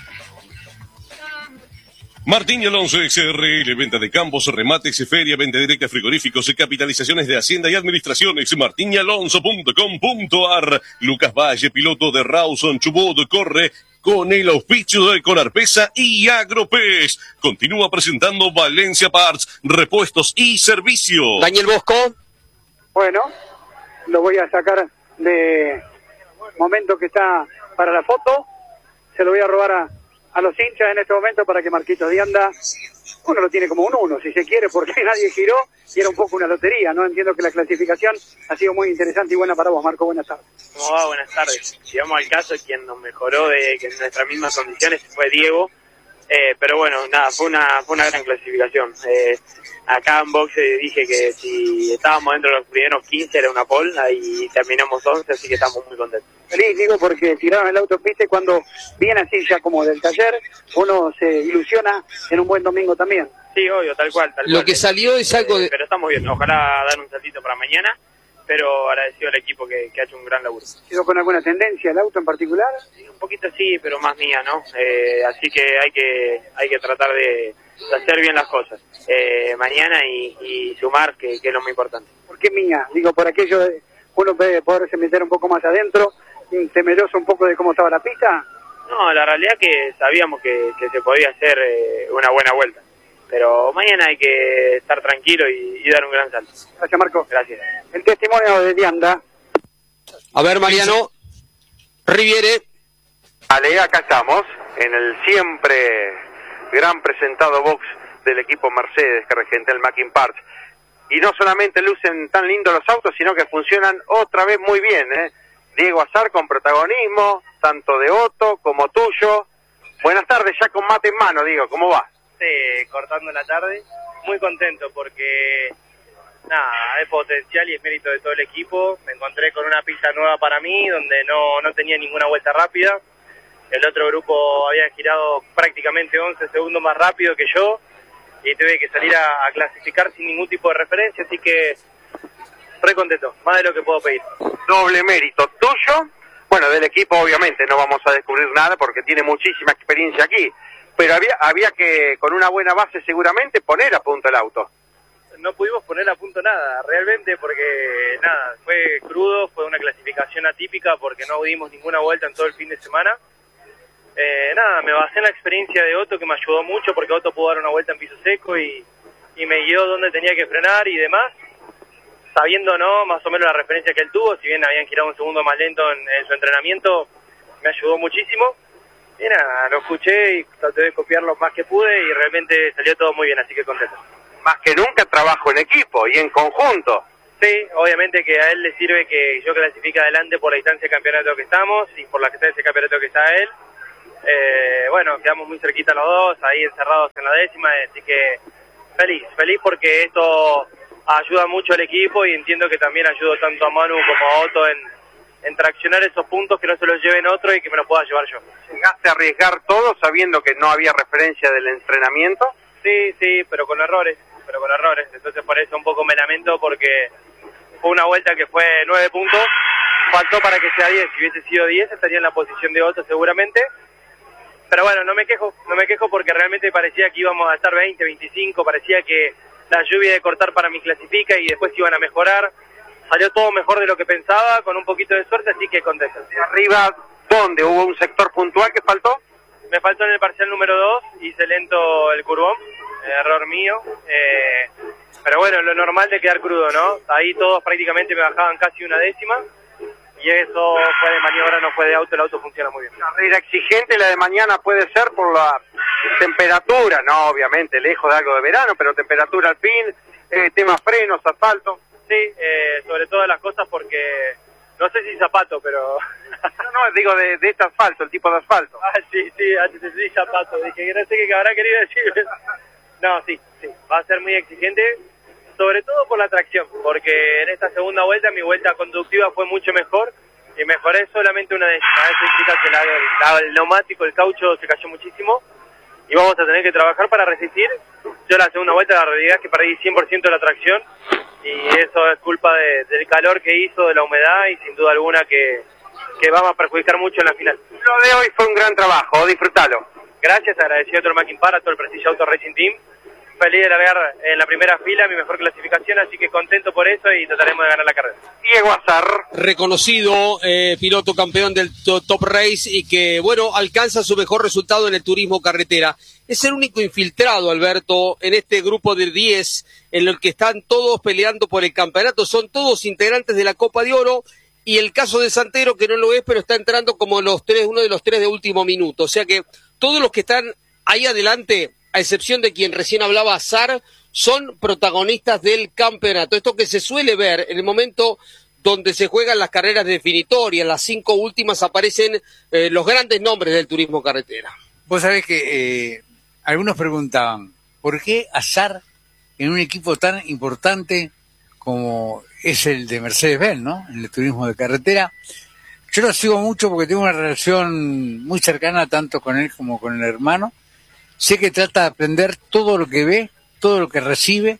Martín y Alonso X R L, venta de campos, remates, feria, venta directa, frigoríficos, capitalizaciones de Hacienda y Administraciones, martín y alonso punto com punto a r. Lucas Valle, piloto de Rawson Chubut, corre con el auspicio de Conarpesa y Agropes. Continúa presentando Valencia Parts, repuestos y servicios. Daniel Bosco. Bueno, lo voy a sacar de momento que está para la foto. Se lo voy a robar a... a los hinchas en este momento para que Marquitos Dianda, uno lo tiene como un uno, si se quiere, porque nadie giró y era un poco una lotería, ¿no? Entiendo que la clasificación ha sido muy interesante y buena para vos, Marco. Buenas tardes. ¿Cómo va? Buenas tardes. Si vamos al caso, quien nos mejoró de que en nuestras mismas condiciones fue Diego, eh, pero bueno, nada, fue una, fue una gran clasificación. Eh, acá en boxe dije que si estábamos dentro de los primeros quince era una pole, ahí terminamos once, así que estamos muy contentos. Feliz, digo, porque tiraron el autopista y cuando viene así ya como del taller, uno se ilusiona en un buen domingo también. Sí, obvio, tal cual, tal Lo cual. que salió es algo de... Eh, pero estamos bien, ojalá dar un saltito para mañana, pero agradecido al equipo que, que ha hecho un gran laburo. ¿Sido con alguna tendencia el auto en particular? Sí, un poquito sí, pero más mía, ¿no? Eh, así que hay que hay que tratar de, de hacer bien las cosas eh, mañana y, y sumar, que, que es lo muy importante. ¿Por qué mía? Digo, por aquello de uno puede poderse meter un poco más adentro, temeroso un poco de cómo estaba la pista. No, la realidad es que sabíamos que, que se podía hacer eh, una buena vuelta, pero mañana hay que estar tranquilo y, y dar un gran salto. Gracias, Marco. Gracias. El testimonio de Dianda. A ver, Mariano Riviere. Ale, acá estamos, en el siempre gran presentado box del equipo Mercedes que regenta el Mackin Parts. Y no solamente lucen tan lindos los autos, sino que funcionan otra vez muy bien, ¿eh? Diego Azar con protagonismo, tanto de Otto como tuyo. Buenas tardes, ya con mate en mano, Diego, ¿cómo va? Sí, cortando la tarde, muy contento porque, nada, hay potencial y es mérito de todo el equipo. Me encontré con una pista nueva para mí, donde no, no tenía ninguna vuelta rápida. El otro grupo había girado prácticamente once segundos más rápido que yo y tuve que salir a, a clasificar sin ningún tipo de referencia, así que re contento, más de lo que puedo pedir. Doble mérito tuyo, bueno, del equipo obviamente no vamos a descubrir nada porque tiene muchísima experiencia aquí, pero había, había que, con una buena base seguramente, poner a punto el auto. No pudimos poner a punto nada, realmente, porque nada, fue crudo, fue una clasificación atípica porque no dimos ninguna vuelta en todo el fin de semana. Eh, nada, me basé en la experiencia de Otto, que me ayudó mucho porque Otto pudo dar una vuelta en piso seco y, y me guió dónde tenía que frenar y demás, sabiendo no más o menos la referencia que él tuvo, si bien habían girado un segundo más lento en, en su entrenamiento, me ayudó muchísimo. Y nada, lo escuché y traté de copiar lo más que pude y realmente salió todo muy bien, así que contento. Más que nunca trabajo en equipo y en conjunto. Sí, obviamente que a él le sirve que yo clasifique adelante por la distancia de campeonato que estamos y por la distancia de campeonato que está él. Eh, bueno, quedamos muy cerquita los dos, ahí encerrados en la décima, así que feliz, feliz porque esto ayuda mucho al equipo y entiendo que también ayudo tanto a Manu como a Otto en, en traccionar esos puntos, que no se los lleven otro y que me los pueda llevar yo. ¿Llegaste a arriesgar todo sabiendo que no había referencia del entrenamiento? Sí, sí, pero con errores, pero con errores, entonces por eso un poco me lamento porque fue una vuelta que fue nueve puntos, faltó para que sea diez, si hubiese sido diez estaría en la posición de Otto seguramente. Pero bueno, no me quejo, no me quejo porque realmente parecía que íbamos a estar veinte, veinticinco, parecía que la lluvia de cortar para mí clasifica y después iban a mejorar. Salió todo mejor de lo que pensaba, con un poquito de suerte, así que contento. ¿De arriba dónde? ¿Hubo un sector puntual que faltó? Me faltó en el parcial número dos, hice lento el curvón, error mío. Eh, pero bueno, lo normal de quedar crudo, ¿no? Ahí todos prácticamente me bajaban casi una décima. Y eso fue de maniobra, no fue de auto, el auto funciona muy bien. Carrera exigente la de mañana puede ser por la temperatura, no obviamente, lejos de algo de verano, pero temperatura al fin, eh, tema frenos, asfalto. Sí, eh, sobre todas las cosas porque, no sé si zapato, pero... no, no, digo de, de este asfalto, el tipo de asfalto. Ah, sí, sí, antes sí, zapato, dije que no sé qué habrá querido decir. No, sí, sí, va a ser muy exigente. Sobre todo por la tracción, porque en esta segunda vuelta mi vuelta conductiva fue mucho mejor y mejoré solamente una décima. Eso implica que la, la, el neumático, el caucho se cayó muchísimo y vamos a tener que trabajar para resistir. Yo la segunda vuelta la realidad es que perdí cien por ciento de la tracción y eso es culpa de, del calor que hizo, de la humedad y sin duda alguna que, que va a perjudicar mucho en la final. Lo de hoy fue un gran trabajo, disfrutalo. Gracias, agradecido a todo el Mackin Par, a todo el Prestige Auto Racing Team. Feliz de largar en la primera fila, mi mejor clasificación, así que contento por eso y trataremos de ganar la carrera. Diego Azar. Reconocido eh, piloto campeón del Top Race y que, bueno, alcanza su mejor resultado en el turismo carretera. Es el único infiltrado, Alberto, en este grupo de diez, en el que están todos peleando por el campeonato. Son todos integrantes de la Copa de Oro y el caso de Santero, que no lo es, pero está entrando como los tres, uno de los tres de último minuto. O sea que todos los que están ahí adelante, a excepción de quien recién hablaba, Azar, son protagonistas del campeonato. Esto que se suele ver en el momento donde se juegan las carreras definitorias, las cinco últimas aparecen eh, los grandes nombres del turismo carretera. Vos sabés que eh, algunos preguntaban, ¿por qué Azar en un equipo tan importante como es el de Mercedes-Benz, ¿no? En el turismo de carretera? Yo lo sigo mucho porque tengo una relación muy cercana tanto con él como con el hermano. Sé que trata de aprender todo lo que ve, todo lo que recibe,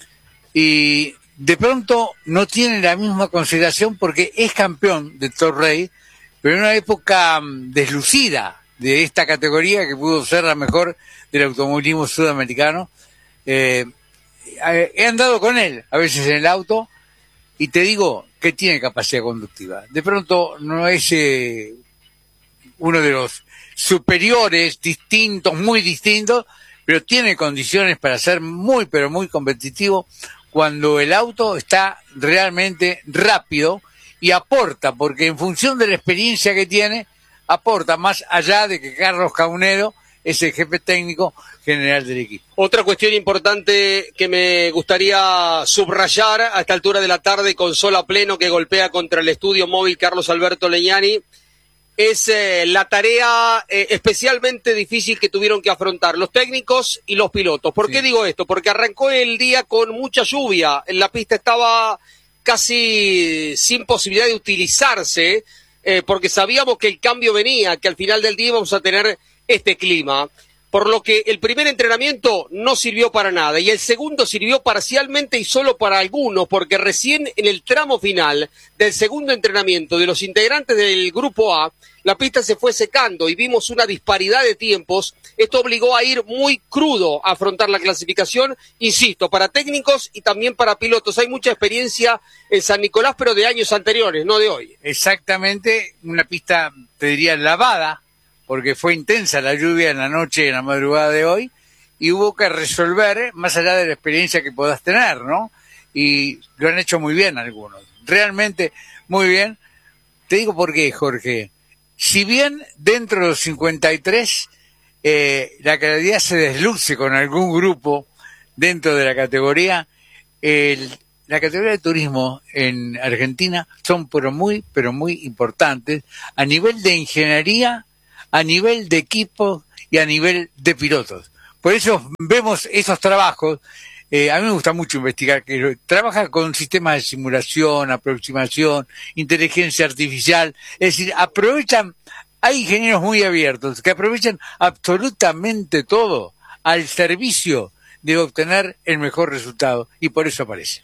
y de pronto no tiene la misma consideración porque es campeón de Top Race, pero en una época deslucida de esta categoría que pudo ser la mejor del automovilismo sudamericano. Eh, he andado con él a veces en el auto y te digo que tiene capacidad conductiva. De pronto no es eh, uno de los superiores, distintos, muy distintos, pero tiene condiciones para ser muy, pero muy competitivo cuando el auto está realmente rápido y aporta, porque en función de la experiencia que tiene, aporta más allá de que Carlos Caunero es el jefe técnico general del equipo. Otra cuestión importante que me gustaría subrayar a esta altura de la tarde, con sol a pleno que golpea contra el estudio móvil Carlos Alberto Legnani, es eh, la tarea eh, especialmente difícil que tuvieron que afrontar los técnicos y los pilotos. ¿Por sí. qué digo esto? Porque arrancó el día con mucha lluvia, la pista estaba casi sin posibilidad de utilizarse, eh, porque sabíamos que el cambio venía, que al final del día íbamos a tener este clima. por lo que el primer entrenamiento no sirvió para nada y el segundo sirvió parcialmente y solo para algunos, porque recién en el tramo final del segundo entrenamiento de los integrantes del Grupo A, la pista se fue secando y vimos una disparidad de tiempos. Esto obligó a ir muy crudo a afrontar la clasificación, insisto, para técnicos y también para pilotos. Hay mucha experiencia en San Nicolás, pero de años anteriores, no de hoy. Exactamente, una pista, te diría, lavada, porque fue intensa la lluvia en la noche, en la madrugada de hoy, y hubo que resolver, más allá de la experiencia que puedas tener, ¿no? Y lo han hecho muy bien algunos, realmente muy bien. Te digo por qué, Jorge. Si bien dentro de los cincuenta y tres eh, la calidad se desluce con algún grupo dentro de la categoría, el, la categoría de turismo en Argentina son pero muy, pero muy importantes a nivel de ingeniería, a nivel de equipo y a nivel de pilotos. Por eso vemos esos trabajos. Eh, a mí me gusta mucho investigar, que trabaja con sistemas de simulación, aproximación, inteligencia artificial, es decir, aprovechan, hay ingenieros muy abiertos que aprovechan absolutamente todo al servicio de obtener el mejor resultado, y por eso aparece.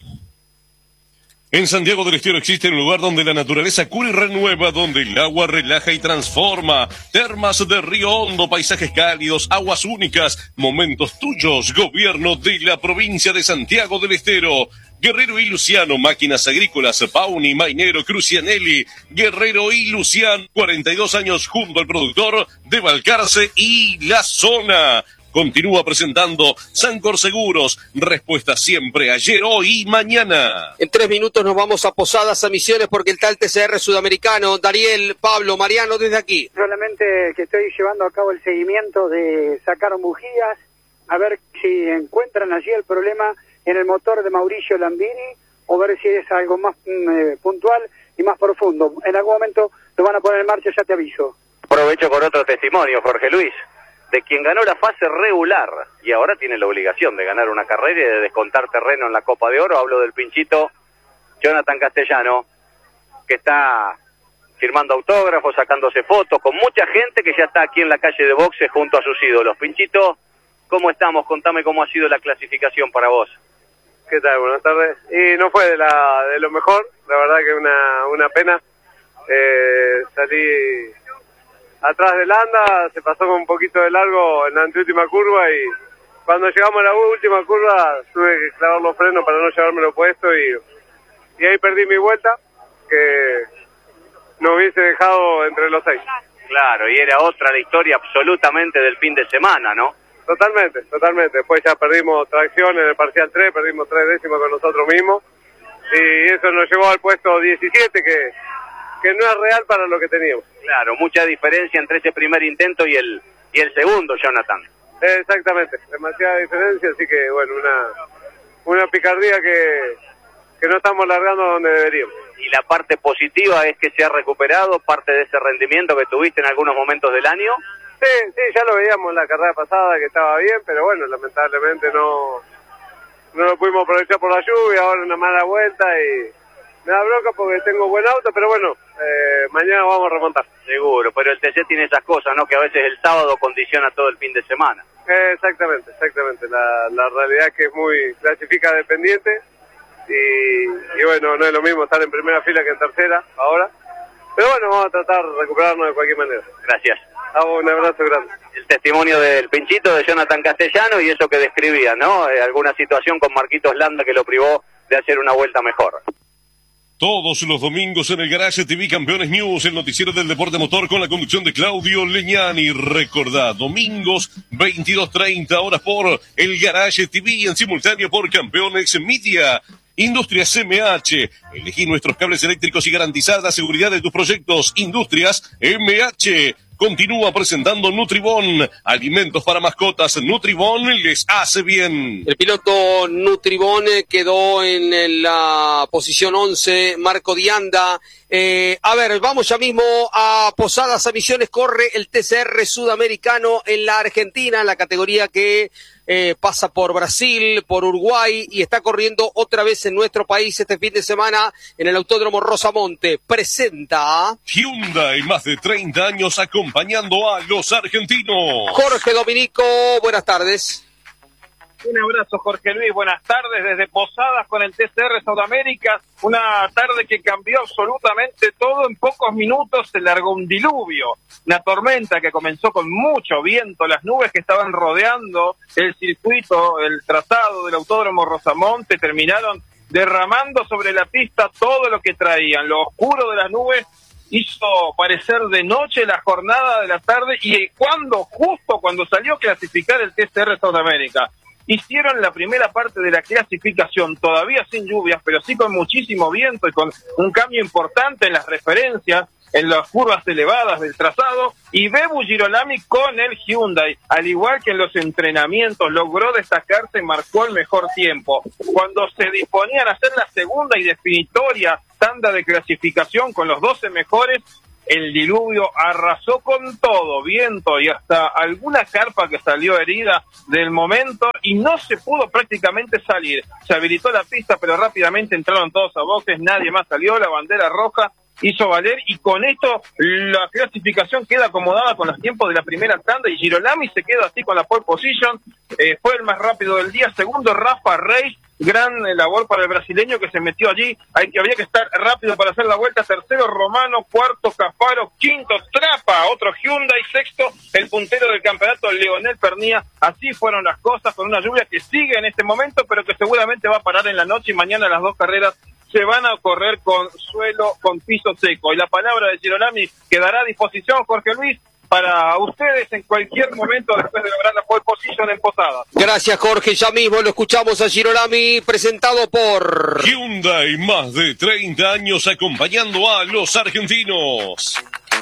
En Santiago del Estero existe un lugar donde la naturaleza cura y renueva, donde el agua relaja y transforma. Termas de Río Hondo, paisajes cálidos, aguas únicas, momentos tuyos. Gobierno de la provincia de Santiago del Estero. Guerrero y Luciano, máquinas agrícolas, Pauni, Mainero, Crucianelli. Guerrero y Luciano, cuarenta y dos años junto al productor de Balcarce y La Zona. Continúa presentando Sancor Seguros, respuesta siempre ayer, hoy y mañana. En tres minutos nos vamos a Posadas, a Misiones, porque está el T C R sudamericano. Dariel, Pablo, Mariano, desde aquí. Solamente que estoy llevando a cabo el seguimiento de sacar bujías, a ver si encuentran allí el problema en el motor de Mauricio Lambini, o ver si es algo más eh, puntual y más profundo. En algún momento lo van a poner en marcha, ya te aviso. Aprovecho con otro testimonio, Jorge Luis, de quien ganó la fase regular y ahora tiene la obligación de ganar una carrera y de descontar terreno en la Copa de Oro. Hablo del pinchito Jonathan Castellano, que está firmando autógrafos, sacándose fotos con mucha gente que ya está aquí en la calle de boxes junto a sus ídolos. Pinchito, ¿cómo estamos? Contame cómo ha sido la clasificación para vos. ¿Qué tal? Buenas tardes. Y no fue de, la, de lo mejor, la verdad que una, una pena. Eh, salí atrás del anda, se pasó con un poquito de largo en la anteúltima curva y cuando llegamos a la última curva tuve que clavar los frenos para no llevármelo puesto y, y ahí perdí mi vuelta, que no hubiese dejado entre los seis. Claro, y era otra la historia absolutamente del fin de semana, ¿no? Totalmente, totalmente. Después ya perdimos tracción en el parcial tres, perdimos tres décimas con nosotros mismos y eso nos llevó al puesto diecisiete, que, que no es real para lo que teníamos. Claro, mucha diferencia entre ese primer intento y el y el segundo, Jonathan. Exactamente, demasiada diferencia, así que bueno, una una picardía que, que no estamos largando donde deberíamos. Y la parte positiva es que se ha recuperado parte de ese rendimiento que tuviste en algunos momentos del año. Sí, sí, ya lo veíamos en la carrera pasada que estaba bien, pero bueno, lamentablemente no, no lo pudimos aprovechar por la lluvia, ahora una mala vuelta y me da bronca porque tengo buen auto, pero bueno, eh, mañana vamos a remontar. Seguro, pero el T C tiene esas cosas, ¿no? Que a veces el sábado condiciona todo el fin de semana. Eh, exactamente, exactamente. La, la realidad es que es muy clasifica dependiente y, y bueno, no es lo mismo estar en primera fila que en tercera ahora. Pero bueno, vamos a tratar de recuperarnos de cualquier manera. Gracias. Hago un abrazo grande. El testimonio del pinchito de Jonathan Castellano y eso que describía, ¿no? Eh, alguna situación con Marquitos Landa que lo privó de hacer una vuelta mejor. Todos los domingos en el Garage T V Campeones News, el noticiero del deporte motor con la conducción de Claudio Leñani. Recordá, domingos veintidós treinta horas por el Garage T V en simultáneo por Campeones Media. Industrias M H, elegí nuestros cables eléctricos y garantizar la seguridad de tus proyectos. Industrias M H. Continúa presentando Nutribón, alimentos para mascotas. Nutribón les hace bien. El piloto Nutribón quedó en la posición once, Marco Dianda. Eh, a ver, vamos ya mismo a Posadas, a Misiones. Corre el T C R sudamericano en la Argentina, en la categoría que eh, pasa por Brasil, por Uruguay y está corriendo otra vez en nuestro país este fin de semana en el Autódromo Rosamonte. Presenta Hyundai, más de treinta años acompañando a los argentinos. Jorge Dominico, buenas tardes. Un abrazo, Jorge Luis, buenas tardes desde Posadas con el T C R Sudamérica, una tarde que cambió absolutamente todo. En pocos minutos se largó un diluvio, una tormenta que comenzó con mucho viento, las nubes que estaban rodeando el circuito, el trazado del Autódromo Rosamonte terminaron derramando sobre la pista todo lo que traían. Lo oscuro de las nubes hizo parecer de noche la jornada de la tarde y cuando, justo cuando salió a clasificar el T C R Sudamérica. Hicieron la primera parte de la clasificación, todavía sin lluvias, pero sí con muchísimo viento y con un cambio importante en las referencias, en las curvas elevadas del trazado, y Bebu Girolami con el Hyundai, al igual que en los entrenamientos, logró destacarse, marcó el mejor tiempo. Cuando se disponían a hacer la segunda y definitoria tanda de clasificación con los doce mejores, el diluvio arrasó con todo, viento y hasta alguna carpa que salió herida del momento y no se pudo prácticamente salir. Se habilitó la pista, pero rápidamente entraron todos a boxes, nadie más salió, la bandera roja hizo valer y con esto la clasificación queda acomodada con los tiempos de la primera tanda y Girolami se queda así con la pole position, eh, fue el más rápido del día. Segundo, Rafa Reis, gran labor para el brasileño que se metió allí, hay que había que estar rápido para hacer la vuelta. Tercero, Romano. Cuarto, Cafaro. Quinto, Trapa, otro Hyundai. Sexto, el puntero del campeonato, Leonel Pernía. Así fueron las cosas con una lluvia que sigue en este momento, pero que seguramente va a parar en la noche y mañana las dos carreras se van a correr con suelo, con piso seco. Y la palabra de Girolami quedará a disposición, Jorge Luis, para ustedes en cualquier momento después de lograr la pole position en Posadas. Gracias, Jorge. Ya mismo lo escuchamos a Girolami, presentado por Hyundai, más de treinta años acompañando a los argentinos.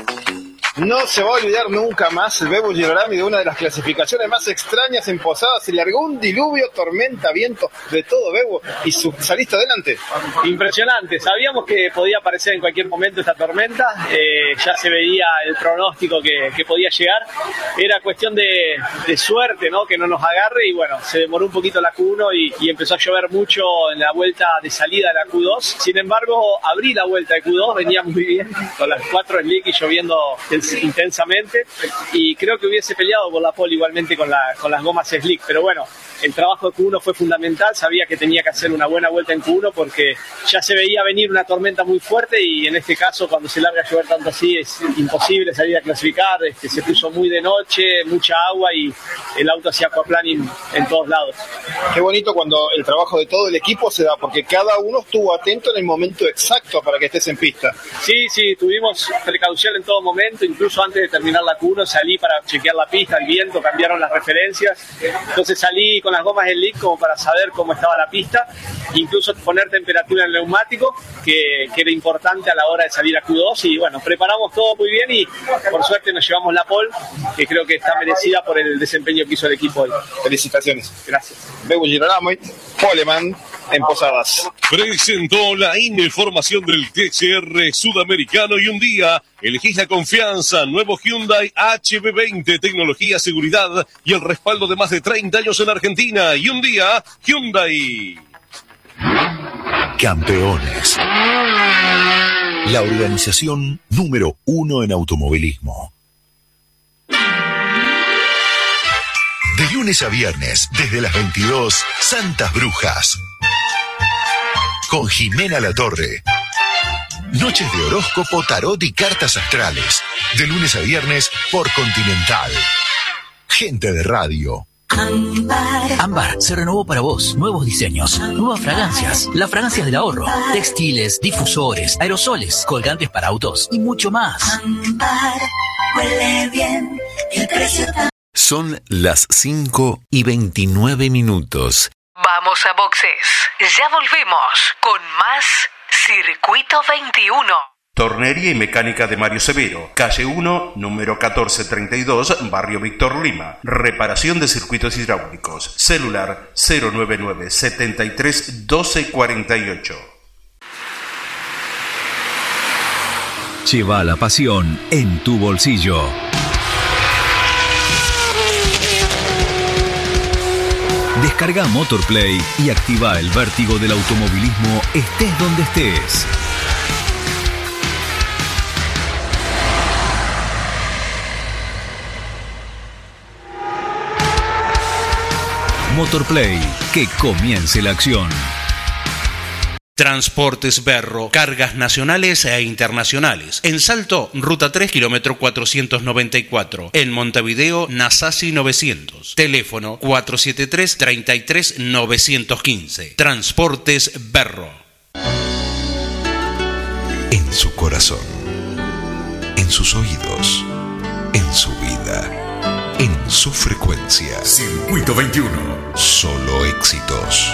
No se va a olvidar nunca más el Bebu Girolami de una de las clasificaciones más extrañas en Posadas. Se largó un diluvio, tormenta, viento, de todo, Bebu, y su, saliste adelante. Impresionante, sabíamos que podía aparecer en cualquier momento esta tormenta, eh, ya se veía el pronóstico que, que podía llegar, era cuestión de, de suerte, ¿no? Que no nos agarre y bueno, se demoró un poquito la Q uno y, y empezó a llover mucho en la vuelta de salida de la Q dos, sin embargo abrí la vuelta de Q dos, venía muy bien, con las cuatro slick y lloviendo el intensamente y creo que hubiese peleado por la pole igualmente con, la, con las gomas slick, pero bueno, el trabajo de Q uno fue fundamental, sabía que tenía que hacer una buena vuelta en Q uno porque ya se veía venir una tormenta muy fuerte y en este caso cuando se larga a llover tanto así es imposible salir a clasificar, este, se puso muy de noche, mucha agua y el auto hacía aquaplaning en todos lados. Qué bonito cuando el trabajo de todo el equipo se da, porque cada uno estuvo atento en el momento exacto para que estés en pista. Sí, sí, tuvimos precaución en todo momento, incluso antes de terminar la Q uno salí para chequear la pista, el viento, cambiaron las referencias, entonces salí con las gomas slick como para saber cómo estaba la pista, incluso poner temperatura en el neumático, que, que era importante a la hora de salir a Q dos y bueno, preparamos todo muy bien y por suerte nos llevamos la pole, que creo que está merecida por el desempeño que hizo el equipo hoy. Felicitaciones. Gracias. Bebu Girolami, poleman en Posadas. Presentó la información del T C R Sudamericano y un día elegís la confianza. Nuevo Hyundai H B veinte, tecnología, seguridad y el respaldo de más de treinta años en Argentina. Y un día, Hyundai. Campeones. La organización número uno en automovilismo. De lunes a viernes, desde las veintidós, Santas Brujas. Con Jimena Latorre. Noches de horóscopo, tarot y cartas astrales. De lunes a viernes por Continental. Gente de radio. Ámbar. Ámbar se renovó para vos. Nuevos diseños, nuevas fragancias, las fragancias del ahorro, textiles, difusores, aerosoles, colgantes para autos y mucho más. Ámbar, huele bien, el precio está... Son las cinco y veintinueve minutos. Vamos a boxes. Ya volvemos con más Circuito veintiuno. Tornería y mecánica de Mario Severo, calle uno, número catorce treinta y dos, barrio Víctor Lima. Reparación de circuitos hidráulicos. Celular cero nueve nueve, setenta y tres, doce cuarenta y ocho. Lleva la pasión en tu bolsillo. Descarga Motorplay y activa el vértigo del automovilismo estés donde estés. Motorplay, que comience la acción. Transportes Berro, cargas nacionales e internacionales. En Salto, Ruta tres, kilómetro cuatrocientos noventa y cuatro. En Montevideo, Nasasi novecientos. Teléfono cuatro siete tres, treinta y tres, novecientos quince. Transportes Berro. En su corazón, en sus oídos, en su vida, en su frecuencia. Circuito veintiuno. Solo éxitos.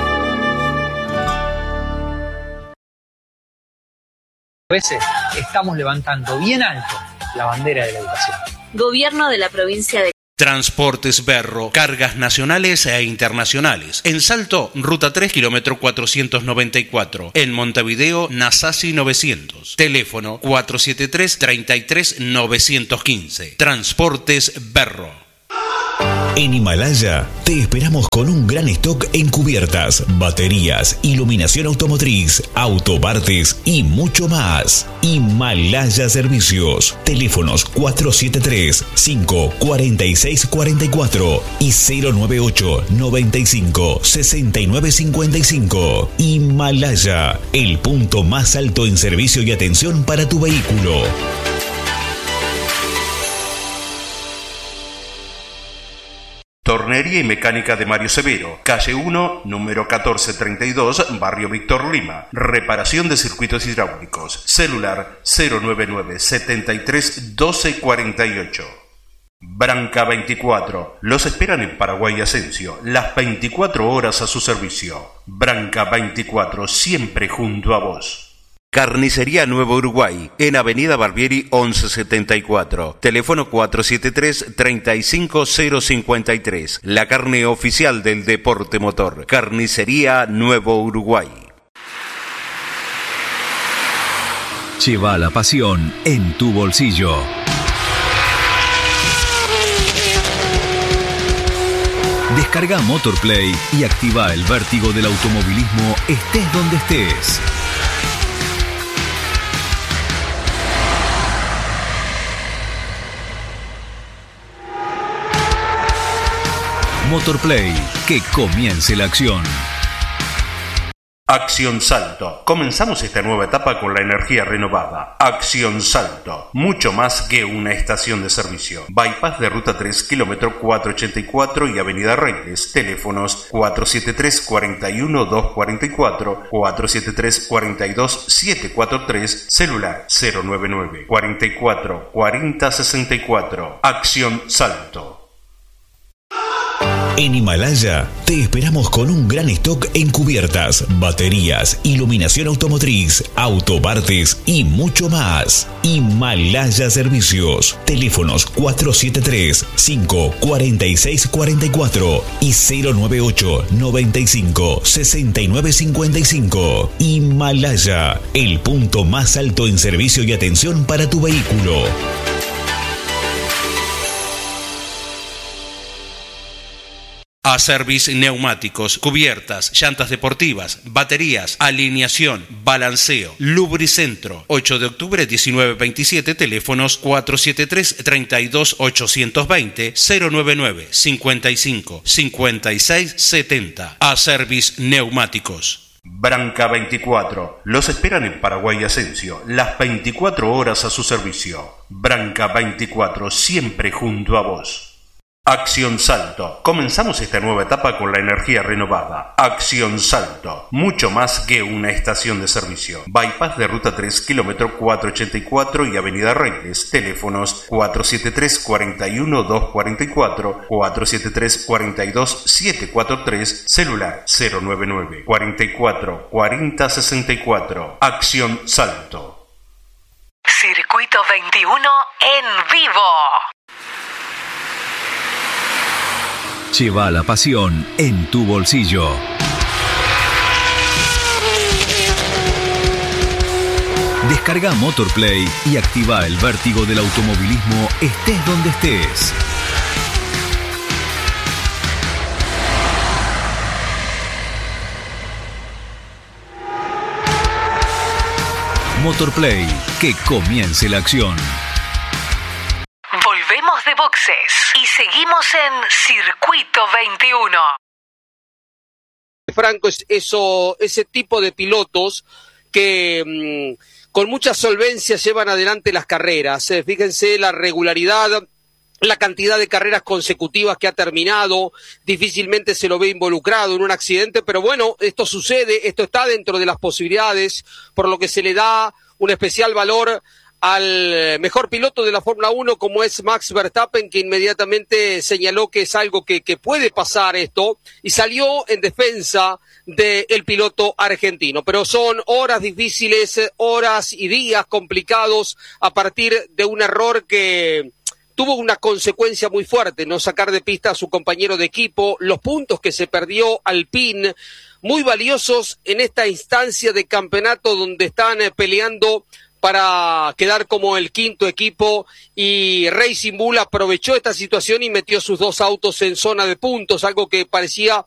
Veces estamos levantando bien alto la bandera de la educación. Gobierno de la provincia de Transportes Berro, cargas nacionales e internacionales. En Salto, Ruta tres, kilómetro cuatrocientos noventa y cuatro. En Montevideo, Nasasi novecientos. Teléfono cuatro siete tres, treinta y tres, novecientos quince. Transportes Berro. En Himalaya te esperamos con un gran stock en cubiertas, baterías, iluminación automotriz, autopartes y mucho más. Himalaya Servicios. Teléfonos cuatro siete tres, cinco cuatro seis cuatro cuatro y cero nueve ocho, noventa y cinco, sesenta y nueve cincuenta y cinco. Himalaya, el punto más alto en servicio y atención para tu vehículo. Tornería y Mecánica de Mario Severo, calle uno, número catorce treinta y dos, Barrio Víctor Lima. Reparación de circuitos hidráulicos. Celular cero nueve nueve, setenta y tres, doce cuarenta y ocho. Branca veinticuatro. Los esperan en Paraguay Asensio, las veinticuatro horas a su servicio. Branca veinticuatro, siempre junto a vos. Carnicería Nuevo Uruguay, en Avenida Barbieri once setenta y cuatro. Teléfono cuatro siete tres, treinta y cinco, cero cincuenta y tres. La carne oficial del deporte motor. Carnicería Nuevo Uruguay. Lleva la pasión en tu bolsillo. Descarga Motorplay y activa el vértigo del automovilismo estés donde estés. Motorplay, que comience la acción. Acción Salto. Comenzamos esta nueva etapa con la energía renovada. Acción Salto. Mucho más que una estación de servicio. Bypass de Ruta tres, kilómetro cuatrocientos ochenta y cuatro y Avenida Reyes. Teléfonos cuatro siete tres, cuarenta y uno, doscientos cuarenta y cuatro, cuatro siete tres, cuarenta y dos, setecientos cuarenta y tres. Celular cero nueve nueve, cuarenta y cuatro, cuarenta, sesenta y cuatro. Acción Salto. En Himalaya te esperamos con un gran stock en cubiertas, baterías, iluminación automotriz, autopartes y mucho más. Himalaya Servicios. Teléfonos cuatro siete tres, cinco cuatro seis cuatro cuatro y cero nueve ocho, noventa y cinco, sesenta y nueve cincuenta y cinco. Himalaya, el punto más alto en servicio y atención para tu vehículo. Acervis Neumáticos, cubiertas, llantas deportivas, baterías, alineación, balanceo, lubricentro. ocho de octubre diecinueve veintisiete, teléfonos cuatro siete tres, treinta y dos, ochocientos veinte, cero nueve nueve, cincuenta y cinco, cincuenta y seis, setenta. Acervis Neumáticos. Branca veinticuatro. Los esperan en Paraguay Asensio, las veinticuatro horas a su servicio. Branca veinticuatro, siempre junto a vos. Acción Salto. Comenzamos esta nueva etapa con la energía renovada. Acción Salto. Mucho más que una estación de servicio. Bypass de Ruta tres, kilómetro cuatrocientos ochenta y cuatro y Avenida Reyes. Teléfonos cuatro siete tres, cuarenta y uno, doscientos cuarenta y cuatro, cuatro siete tres, cuarenta y dos, setecientos cuarenta y tres. Celular cero nueve nueve, cuarenta y cuatro, cuarenta, sesenta y cuatro. Acción Salto. Circuito veintiuno en vivo. Lleva la pasión en tu bolsillo. Descarga Motorplay y activa el vértigo del automovilismo estés donde estés. Motorplay, que comience la acción. Volvemos de boxes y seguimos en Circuito veintiuno. Franco, es eso, ese tipo de pilotos que mmm, con mucha solvencia llevan adelante las carreras. Eh, fíjense la regularidad, la cantidad de carreras consecutivas que ha terminado, difícilmente se lo ve involucrado en un accidente, pero bueno, esto sucede, esto está dentro de las posibilidades, por lo que se le da un especial valor al mejor piloto de la Fórmula uno como es Max Verstappen, que inmediatamente señaló que es algo que, que puede pasar esto y salió en defensa del piloto argentino. Pero son horas difíciles, horas y días complicados a partir de un error que tuvo una consecuencia muy fuerte, no sacar de pista a su compañero de equipo, los puntos que se perdió Alpine, muy valiosos en esta instancia de campeonato donde están peleando para quedar como el quinto equipo, y Racing Bull aprovechó esta situación y metió sus dos autos en zona de puntos, algo que parecía